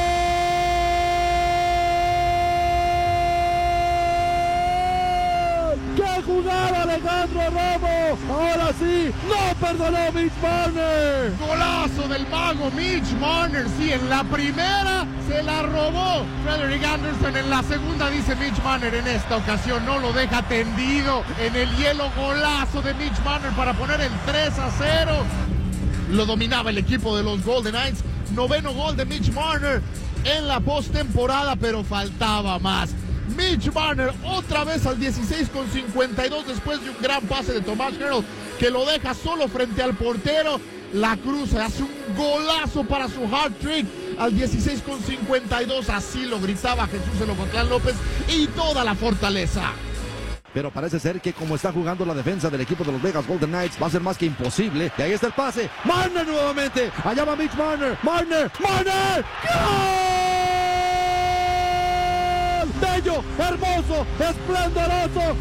¡Qué jugada, Alejandro Romo! Ahora sí, no perdonó Mitch Marner. Golazo del mago Mitch Marner. Sí, en la primera se la robó Frederik Andersen. En la segunda, dice Mitch Marner, en esta ocasión no lo deja tendido en el hielo. Golazo de Mitch Marner para poner el 3-0. Lo dominaba el equipo de los Golden Knights. 9º gol de Mitch Marner en la postemporada, pero faltaba más. Mitch Marner otra vez al 16:52 después de un gran pase de Tomás Carroll que lo deja solo frente al portero. La cruza, hace un golazo para su hat-trick al 16:52. Así lo gritaba Jesús Celocotlán López y toda la Fortaleza. Pero parece ser que como está jugando la defensa del equipo de los Vegas Golden Knights, va a ser más que imposible. Y ahí está el pase. Marner nuevamente. Allá va Mitch Marner. Marner. ¡Gol! Bello, hermoso, esplendoroso.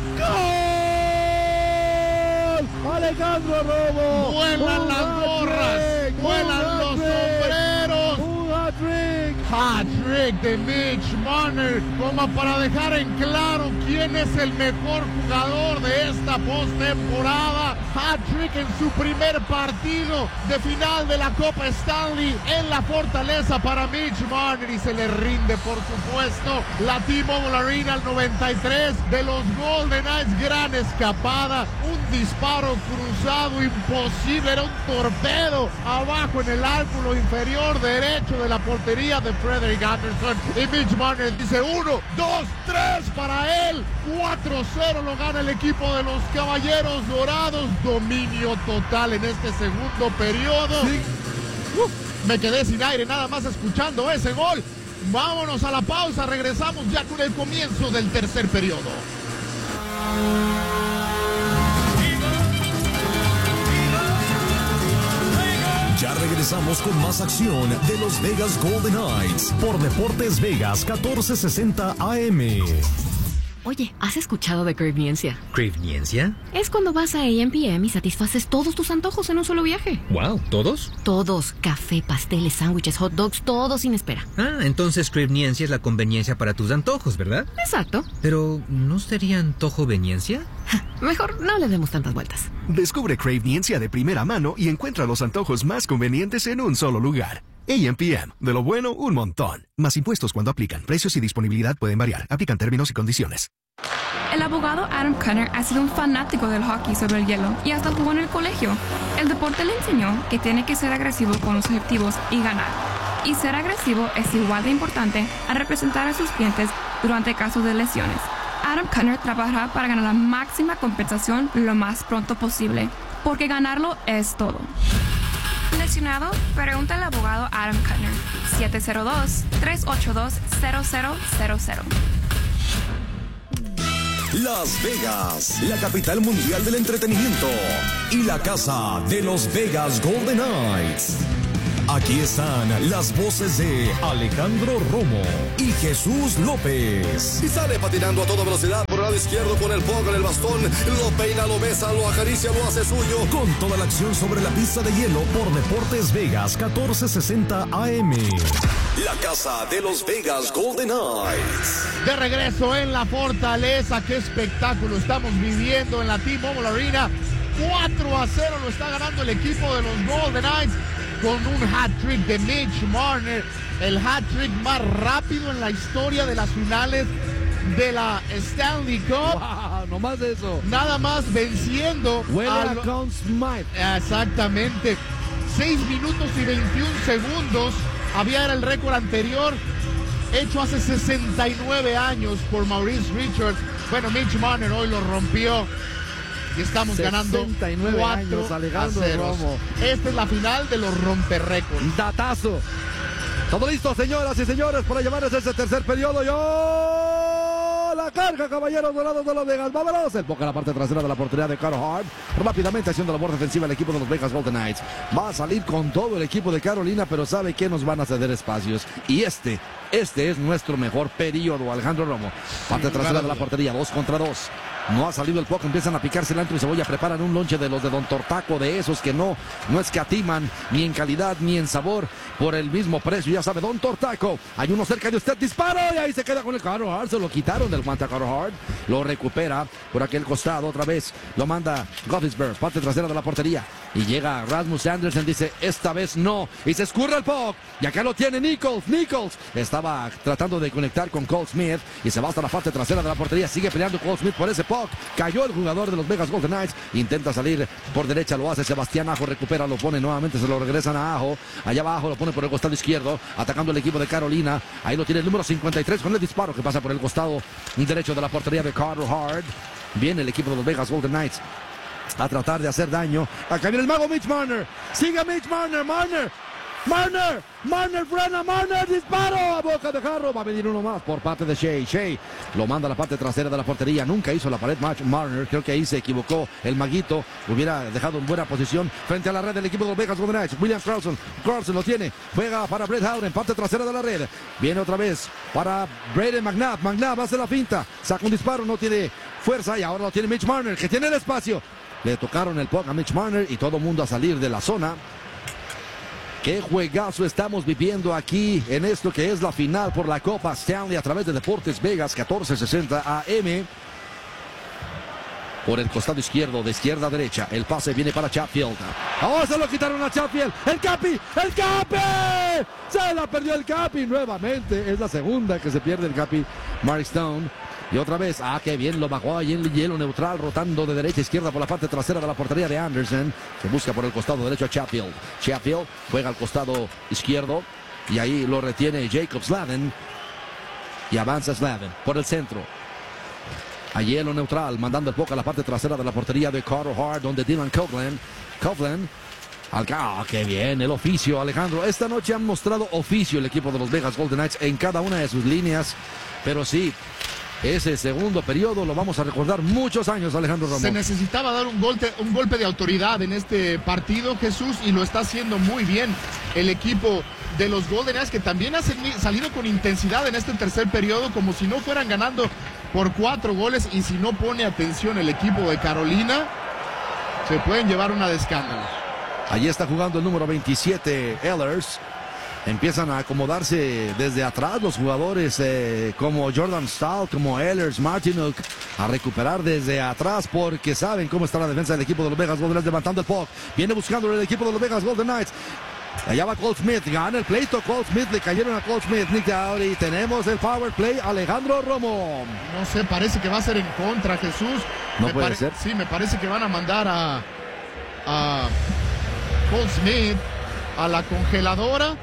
¡Gol! Alejandro Romo. Vuelan las gorras, vuelan los sombreros. Hat-trick de Mitch Marner, como para dejar en claro quién es el mejor jugador de esta postemporada. Hat-trick en su primer partido de final de la Copa Stanley en la Fortaleza para Mitch Marner, y se le rinde, por supuesto, la T-Mobile Arena al 93 de los Golden Knights. Gran escapada, un disparo cruzado imposible, era un torpedo abajo en el ángulo inferior derecho de la portería de Frederik Andersen, y Mitch Marner dice 1, 2, 3 para él. 4-0 lo gana el equipo de los Caballeros Dorados. Dominio total en este segundo periodo. Sí. Me quedé sin aire nada más escuchando ese gol. Vámonos a la pausa, regresamos ya con el comienzo del tercer periodo. Ya regresamos con más acción de los Vegas Golden Knights por Deportes Vegas 1460 AM. Oye, ¿has escuchado de Cravniencia? ¿Cravniencia? Es cuando vas a A&PM y satisfaces todos tus antojos en un solo viaje. Wow, ¿todos? Todos. Café, pasteles, sándwiches, hot dogs, todo sin espera. Ah, entonces Cravniencia es la conveniencia para tus antojos, ¿verdad? Exacto. Pero, ¿no sería antojoveniencia? Mejor no le demos tantas vueltas. Descubre Cravniencia de primera mano y encuentra los antojos más convenientes en un solo lugar. A&PM, de lo bueno, un montón. Más impuestos cuando aplican. Precios y disponibilidad pueden variar. Aplican términos y condiciones. El abogado Adam Cunner ha sido un fanático del hockey sobre el hielo y hasta jugó en el colegio. El deporte le enseñó que tiene que ser agresivo con los objetivos y ganar. Y ser agresivo es igual de importante a representar a sus clientes durante casos de lesiones. Adam Cunner trabajará para ganar la máxima compensación lo más pronto posible, porque ganarlo es todo. Lesionado, pregunta al abogado Adam Cunner. 702-382-0000. Las Vegas, la capital mundial del entretenimiento y la casa de los Vegas Golden Knights. Aquí están las voces de Alejandro Romo y Jesús López. Y sale patinando a toda velocidad por el lado izquierdo con el puck en el bastón. Lo peina, lo besa, lo acaricia, lo hace suyo. Con toda la acción sobre la pista de hielo por Deportes Vegas 1460 AM. La casa de los Vegas Golden Knights. De regreso en la Fortaleza. Qué espectáculo estamos viviendo en la T-Mobile Arena. 4-0 lo está ganando el equipo de los Golden Knights con un hat-trick de Mitch Marner, el hat-trick más rápido en la historia de las finales de la Stanley Cup. Wow, no más de eso. Nada más venciendo a Conn Smythe. Exactamente. 6 minutos y 21 segundos. Era el récord anterior, hecho hace 69 años por Maurice Richards. Bueno, Mitch Marner hoy lo rompió. Y estamos ganando 69 años, Alejandro Romo. Esta es la final de los romperrécords. Datazo. Todo listo, señoras y señores, para llevarles ese tercer periodo. Yo la carga, caballeros dorados de Las Vegas. Vámonos. El poco a la parte trasera de la portería de Carter Hart. Rápidamente haciendo la labor defensiva el equipo de los Vegas Golden Knights. Va a salir con todo el equipo de Carolina, pero sabe que nos van a ceder espacios. Y este es nuestro mejor periodo, Alejandro Romo. Parte trasera de la portería, 2 contra 2. No ha salido el poco, empiezan a picar cilantro y cebolla, preparan un lonche de los de Don Tortaco, de esos que no escatiman ni en calidad ni en sabor por el mismo precio, ya sabe, Don Tortaco. Hay uno cerca de usted, disparo y ahí se queda con el Carter Hart, se lo quitaron del guante a Carter Hart, lo recupera por aquel costado otra vez, lo manda Gothisberg, parte trasera de la portería y llega Rasmus Andersen, dice esta vez no y se escurre el puck y acá lo tiene Nichols estaba tratando de conectar con Cole Smith y se va hasta la parte trasera de la portería, sigue peleando Cole Smith por ese puck. Cayó el jugador de los Vegas Golden Knights, intenta salir por derecha, lo hace Sebastián Aho, recupera, lo pone nuevamente, se lo regresan a Aho, allá abajo lo pone por el costado izquierdo, atacando el equipo de Carolina, ahí lo tiene el número 53 con el disparo que pasa por el costado derecho de la portería de Carter Hart. Viene el equipo de los Vegas Golden Knights a tratar de hacer daño, acá viene el mago Mitch Marner, sigue Mitch Marner, frena, Marner, disparo a boca de jarro, va a venir uno más por parte de Shea lo manda a la parte trasera de la portería, nunca hizo la pared Marner, creo que ahí se equivocó el maguito, hubiera dejado en buena posición frente a la red del equipo de los Vegas Golden Knights. William Carlson lo tiene, juega para Brett Howden, parte trasera de la red, viene otra vez para Brayden McNabb hace la finta, saca un disparo, no tiene fuerza y ahora lo tiene Mitch Marner, que tiene el espacio, le tocaron el puck a Mitch Marner y todo mundo a salir de la zona. Qué juegazo estamos viviendo aquí en esto que es la final por la Copa Stanley a través de Deportes Vegas 1460 AM. Por el costado izquierdo, de izquierda a derecha, el pase viene para Chatfield. Ahora se lo quitaron a Chatfield. ¡El Capi! Se la perdió el Capi nuevamente. Es la segunda que se pierde el Capi. Mark Stone. Y otra vez, qué bien lo bajó ahí en el hielo neutral, rotando de derecha a izquierda por la parte trasera de la portería de Andersen, que busca por el costado derecho a Chatfield. Chatfield juega al costado izquierdo y ahí lo retiene Jacob Slavin y avanza Slavin por el centro. A hielo neutral, mandando el puck a la parte trasera de la portería de Carter Hart, donde Dylan Coghlan, qué bien, el oficio, Alejandro. Esta noche han mostrado oficio el equipo de los Vegas Golden Knights en cada una de sus líneas, pero sí, ese segundo periodo lo vamos a recordar muchos años, Alejandro Romo. Se necesitaba dar un golpe de autoridad en este partido, Jesús, y lo está haciendo muy bien el equipo de los Golden Knights, que también ha salido con intensidad en este tercer periodo, como si no fueran ganando por 4 goles, y si no pone atención el equipo de Carolina, se pueden llevar una de escándalo. Allí está jugando el número 27, Ehlers. Empiezan a acomodarse desde atrás los jugadores como Jordan Stahl, como Ehlers, Martinuk, a recuperar desde atrás porque saben cómo está la defensa del equipo de los Vegas Golden Knights levantando el puck. Viene buscando el equipo de los Vegas Golden Knights. Allá va Cole Smith, gana el pleito Cole Smith, le cayeron a Cole Smith, Nick Dowdy, y tenemos el power play, Alejandro Romo. No sé, parece que va a ser en contra, Jesús. No puede ser. Sí, me parece que van a mandar a Cole Smith a la congeladora.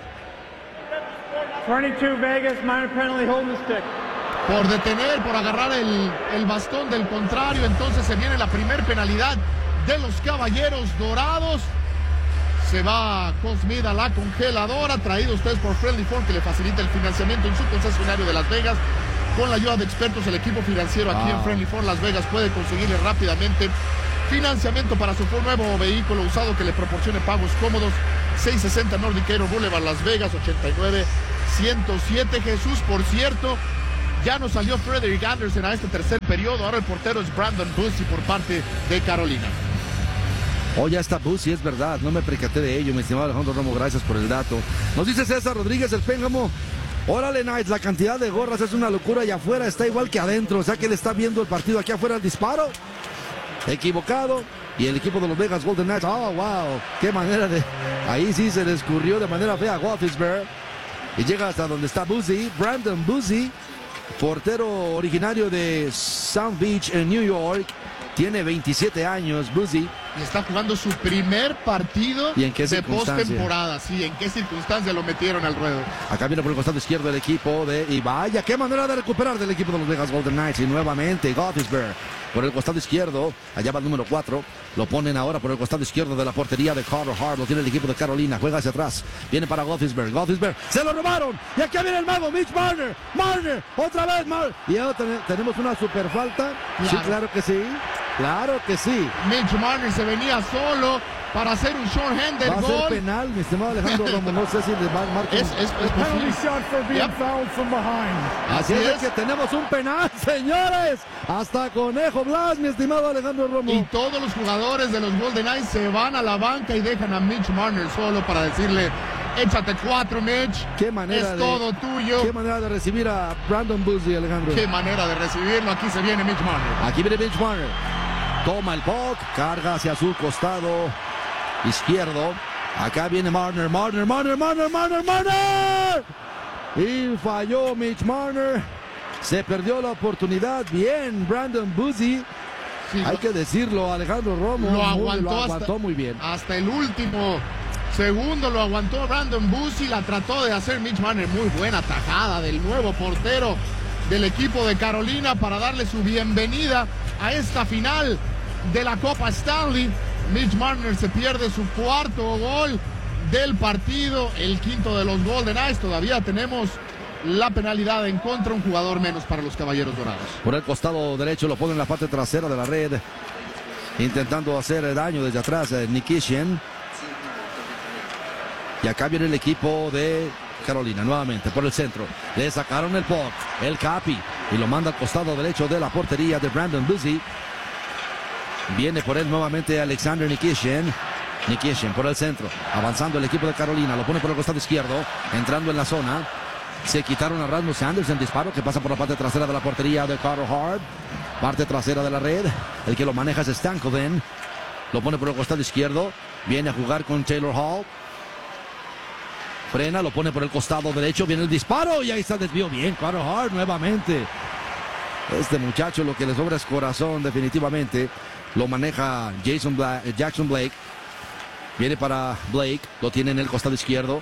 22 Vegas, minor penalty, holding the stick. Por detener, por agarrar el bastón del contrario. Entonces se viene la primer penalidad de los Caballeros Dorados. Se va Cole Smith a la congeladora, traído ustedes por Friendly Ford, que le facilita el financiamiento en su concesionario de Las Vegas. Con la ayuda de expertos, el equipo financiero aquí en Friendly Ford Las Vegas puede conseguirle rápidamente financiamiento para su nuevo vehículo usado que le proporcione pagos cómodos. 660 North Decatur Boulevard, Las Vegas, 89107. Jesús, por cierto, ya nos salió Frederik Andersen a este tercer periodo. Ahora el portero es Brandon Bussi por parte de Carolina. Oh, ya está Bussi, es verdad, no me percaté de ello, mi estimado Alejandro Romo, gracias por el dato. Nos dice César Rodríguez, el Pénjamo. Órale, Knights, la cantidad de gorras es una locura y afuera está igual que adentro, o sea que él está viendo el partido aquí afuera, el disparo. Equivocado. Y el equipo de los Vegas Golden Knights, oh, wow, qué manera de... Ahí sí se le escurrió de manera fea a Wolfsburg. Y llega hasta donde está Bussi, Brandon Bussi, portero originario de South Beach en New York. Tiene 27 años, Bussi. Y está jugando su primer partido de postemporada. Sí, ¿en qué circunstancia lo metieron al ruedo? Acá viene por el costado izquierdo el equipo de... Y vaya, qué manera de recuperar del equipo de los Vegas Golden Knights. Y nuevamente Wolfsburg por el costado izquierdo. Allá va el número 4. Lo ponen ahora por el costado izquierdo de la portería de Carter Hart. Lo tiene el equipo de Carolina. Juega hacia atrás. Viene para Wolfsburg. Wolfsburg. ¡Se lo robaron! Y aquí viene el mago, Mitch Marner. Marner. Otra vez Marner. Y ahora tenemos una super falta. Claro. Sí, claro que sí. Claro que sí. Mitch Marner se venía solo para hacer un short-handed gol. Va a ser penal, mi estimado Alejandro Romo. No sé si les va a marcar. Es posible. Así es que tenemos un penal, señores. Hasta Conejo Blas, mi estimado Alejandro Romo. Y todos los jugadores de los Golden Knights se van a la banca y dejan a Mitch Marner solo para decirle: échate 4, Mitch. Qué manera todo tuyo. Qué manera de recibir a Brandon Bussi, Alejandro. Qué manera de recibirlo. Aquí se viene Mitch Marner. Aquí viene Mitch Marner. Toma el puck, carga hacia su costado izquierdo. Acá viene Marner. Y falló Mitch Marner. Se perdió la oportunidad. Bien, Brandon Bussi. Sí, hay que decirlo, Alejandro Romo. Lo aguantó muy bien. Hasta el último segundo lo aguantó Brandon Bussi. La trató de hacer Mitch Marner. Muy buena tajada del nuevo portero del equipo de Carolina para darle su bienvenida a esta final de la Copa Stanley. Mitch Marner se pierde su cuarto gol del partido, el quinto de los Golden Knights. Todavía tenemos la penalidad en contra, un jugador menos para los Caballeros Dorados. Por el costado derecho lo pone en la parte trasera de la red, intentando hacer daño desde atrás Nikishin. Y acá viene el equipo de Carolina nuevamente por el centro. Le sacaron el puck, el Capi, y lo manda al costado derecho de la portería de Brandon Bussi. Viene por él nuevamente Alexander Nikishin. Nikishin por el centro, avanzando el equipo de Carolina, lo pone por el costado izquierdo, entrando en la zona. Se quitaron a Rasmus Andersen, disparo que pasa por la parte trasera de la portería de Carter Hart. Parte trasera de la red, el que lo maneja es Stankoven. Lo pone por el costado izquierdo, viene a jugar con Taylor Hall. Frena, lo pone por el costado derecho, viene el disparo y ahí está el desvío. Bien, Carter Hart nuevamente. Este muchacho lo que le sobra es corazón, definitivamente. Lo maneja Jackson Blake. Viene para Blake, lo tiene en el costado izquierdo.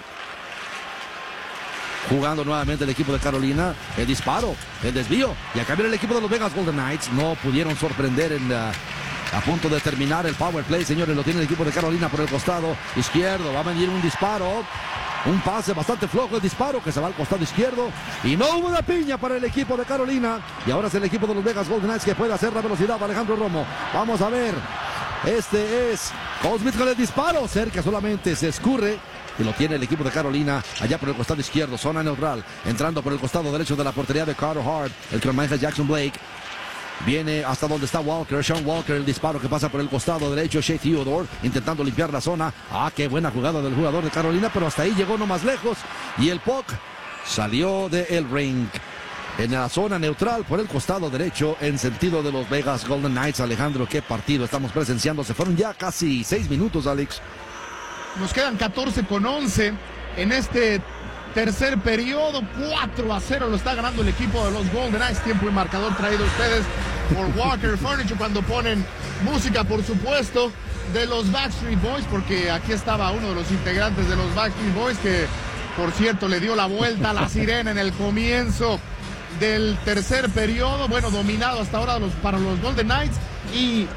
Jugando nuevamente el equipo de Carolina. El disparo, el desvío. Y acá viene el equipo de los Vegas Golden Knights. No pudieron sorprender a punto de terminar el power play, señores. Lo tiene el equipo de Carolina por el costado izquierdo. Va a venir un disparo. Un pase bastante flojo, el disparo que se va al costado izquierdo. Y no hubo una piña para el equipo de Carolina. Y ahora es el equipo de los Vegas Golden Knights que puede hacer la velocidad. Alejandro Romo. Vamos a ver. Este es Cole Smith con el disparo. Cerca solamente se escurre. y lo tiene el equipo de Carolina allá por el costado izquierdo, zona neutral, entrando por el costado derecho de la portería de Carter Hart, el que lo maneja Jackson Blake. Viene hasta donde está Walker, Sean Walker, el disparo que pasa por el costado derecho, Shea Theodore intentando limpiar la zona. Qué buena jugada del jugador de Carolina, pero hasta ahí llegó no más lejos y el puck salió del ring. En la zona neutral por el costado derecho en sentido de los Vegas Golden Knights. Alejandro, qué partido estamos presenciando. Se fueron ya casi 6 minutos, Alex. Nos quedan 14:11 en este tercer periodo. 4-0 lo está ganando el equipo de los Golden Knights. Tiempo y marcador traído a ustedes por Walker Furniture, cuando ponen música, por supuesto, de los Backstreet Boys, porque aquí estaba uno de los integrantes de los Backstreet Boys que, por cierto, le dio la vuelta a la sirena en el comienzo del tercer periodo. Bueno, dominado hasta ahora para los Golden Knights, y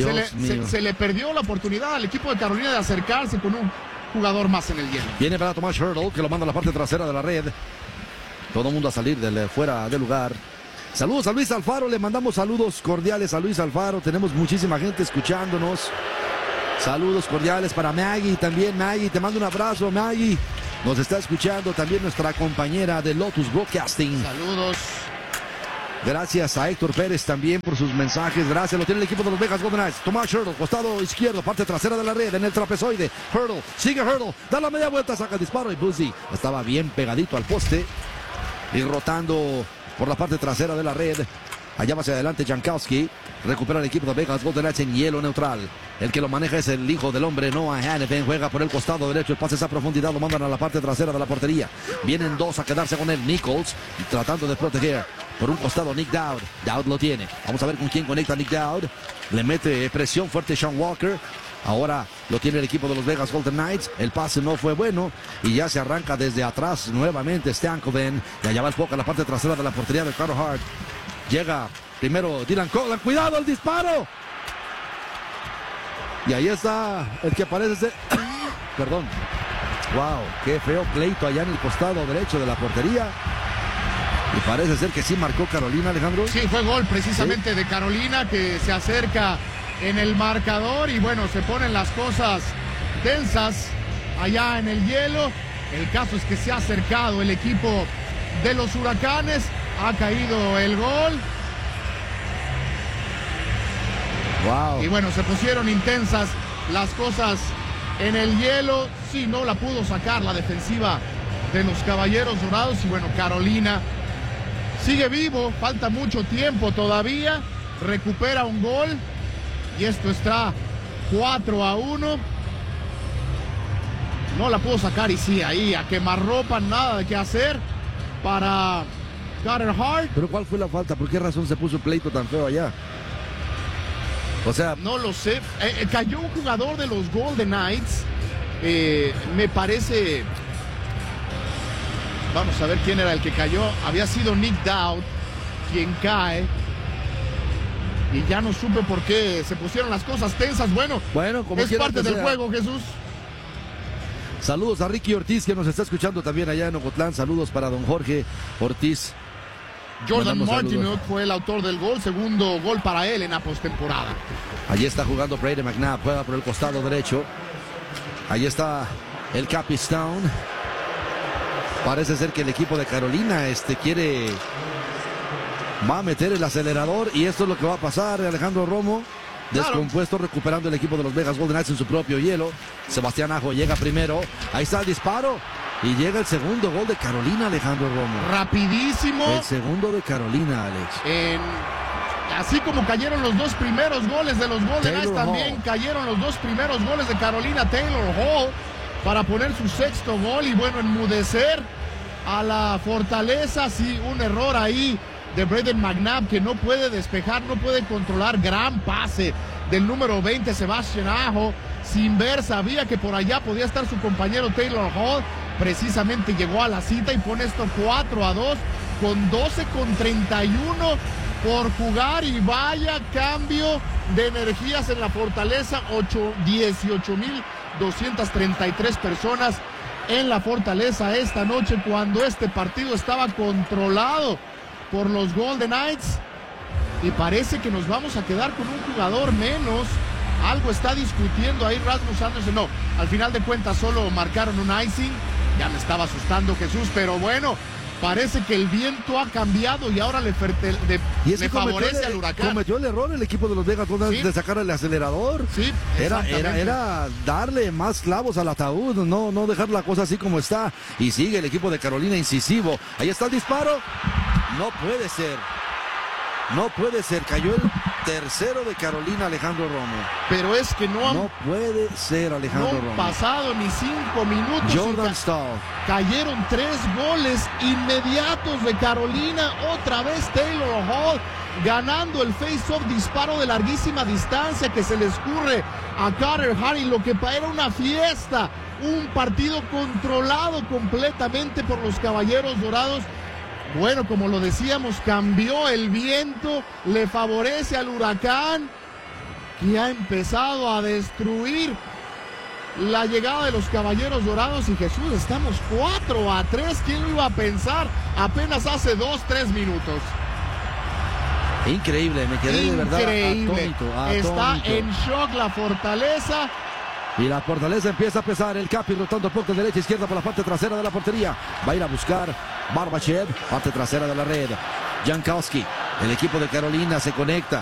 se le perdió la oportunidad al equipo de Carolina de acercarse con un jugador más en el hielo. Viene para Tomás Hurdle, que lo manda a la parte trasera de la red. Todo el mundo a salir fuera del lugar. Saludos a Luis Alfaro, le mandamos saludos cordiales a Luis Alfaro. Tenemos muchísima gente escuchándonos. Saludos cordiales para Maggie también. Maggie, te mando un abrazo, Maggie. Nos está escuchando también nuestra compañera de Lotus Broadcasting. Saludos. Gracias a Héctor Pérez también por sus mensajes. Gracias, lo tiene el equipo de los Vegas Golden Knights. Tomás Hurdle, costado izquierdo, parte trasera de la red, en el trapezoide. Hurdle, sigue Hurdle, da la media vuelta, saca el disparo y Buzzi estaba bien pegadito al poste. Y rotando por la parte trasera de la red. Allá va hacia adelante Jankowski. Recupera el equipo de Vegas Golden Knights en hielo neutral. El que lo maneja es el hijo del hombre, Noah Hannafin. Juega por el costado derecho. El pase esa profundidad lo mandan a la parte trasera de la portería. Vienen dos a quedarse con él. Nichols tratando de proteger. Por un costado Nick Dowd. Dowd lo tiene. Vamos a ver con quién conecta Nick Dowd. Le mete presión fuerte Sean Walker. Ahora lo tiene el equipo de los Vegas Golden Knights. El pase no fue bueno y ya se arranca desde atrás nuevamente Stankoven. Y allá va el poco a la parte trasera de la portería de Carter Hart. Llega primero Dylan Coghlan. ¡Cuidado el disparo! Y ahí está el que parece ser... Perdón. ¡Wow! ¡Qué feo pleito allá en el costado derecho de la portería! Y parece ser que sí marcó Carolina, Alejandro. Sí, fue gol precisamente de Carolina, que se acerca en el marcador. Y bueno, se ponen las cosas tensas allá en el hielo. El caso es que se ha acercado el equipo de los Huracanes. Ha caído el gol. Wow. Y bueno, se pusieron intensas las cosas en el hielo. Sí, no la pudo sacar la defensiva de los Caballeros Dorados. Y bueno, Carolina sigue vivo. Falta mucho tiempo todavía. Recupera un gol. Y esto está 4-1. No la pudo sacar, y sí, ahí a quemarropa, nada de qué hacer para Carter Hart. ¿Pero cuál fue la falta? ¿Por qué razón se puso el pleito tan feo allá? O sea... No lo sé. Cayó un jugador de los Golden Knights. Me parece... Vamos a ver quién era el que cayó. Había sido Nick Dowd quien cae. Y ya no supe por qué se pusieron las cosas tensas. Bueno, como es parte del juego, Jesús. Saludos a Ricky Ortiz, que nos está escuchando también allá en Ocotlán. Saludos para don Jorge Ortiz. Jordan Martinook fue el autor del gol. Segundo gol para él en la postemporada. Allí está jugando Brady McNabb. Juega por el costado derecho. Allí está el Capistone. Parece ser que el equipo de Carolina va a meter el acelerador, y esto es lo que va a pasar. Alejandro Romo, descompuesto, recuperando el equipo de los Vegas Golden Knights en su propio hielo. Sebastián Ajo llega primero. Ahí está el disparo. Y llega el segundo gol de Carolina, Alejandro Romo. Rapidísimo. El segundo de Carolina, Alex. Así como cayeron los dos primeros goles de los Golden Knights, también cayeron los dos primeros goles de Carolina. Taylor Hall para poner su sexto gol y bueno, enmudecer a la Fortaleza. Sí, un error ahí de Braden McNabb, que no puede despejar, no puede controlar. Gran pase del número 20, Sebastián Aho, sin ver, sabía que por allá podía estar su compañero Taylor Hall. Precisamente llegó a la cita y pone esto 4-2 con 12:31 por jugar. Y vaya cambio de energías en la Fortaleza. 18,233 personas en la Fortaleza esta noche, cuando este partido estaba controlado por los Golden Knights. Y parece que nos vamos a quedar con un jugador menos Algo está discutiendo ahí Rasmus Anderson. No, al final de cuentas solo marcaron un icing. Ya me estaba asustando Jesús, pero bueno, parece que el viento ha cambiado y ahora le favorece al Huracán. Cometió el error el equipo de los Vegas Golden de sacar el acelerador. Sí, era darle más clavos al ataúd, no dejar la cosa así como está. Y sigue el equipo de Carolina incisivo. Ahí está el disparo. No puede ser. Cayó el tercero de Carolina, Alejandro Romo. Pero es que no puede ser, Alejandro Romo. No han pasado ni 5 minutos. Jordan Staal. Cayeron 3 goles inmediatos de Carolina. Otra vez Taylor Hall ganando el face-off, disparo de larguísima distancia que se le escurre a Carter Hart. Lo que era una fiesta. Un partido controlado completamente por los Caballeros Dorados. Bueno, como lo decíamos, cambió el viento, le favorece al Huracán, que ha empezado a destruir la llegada de los Caballeros Dorados. Y Jesús, estamos 4-3, ¿quién lo iba a pensar? Apenas hace 2-3 minutos. Increíble, me quedé de verdad atónito. Está en shock la Fortaleza. Y la Fortaleza empieza a pesar. El Capi rotando poco derecha e izquierda por la parte trasera de la portería. Va a ir a buscar Barbachev, parte trasera de la red. Jankowski, el equipo de Carolina se conecta.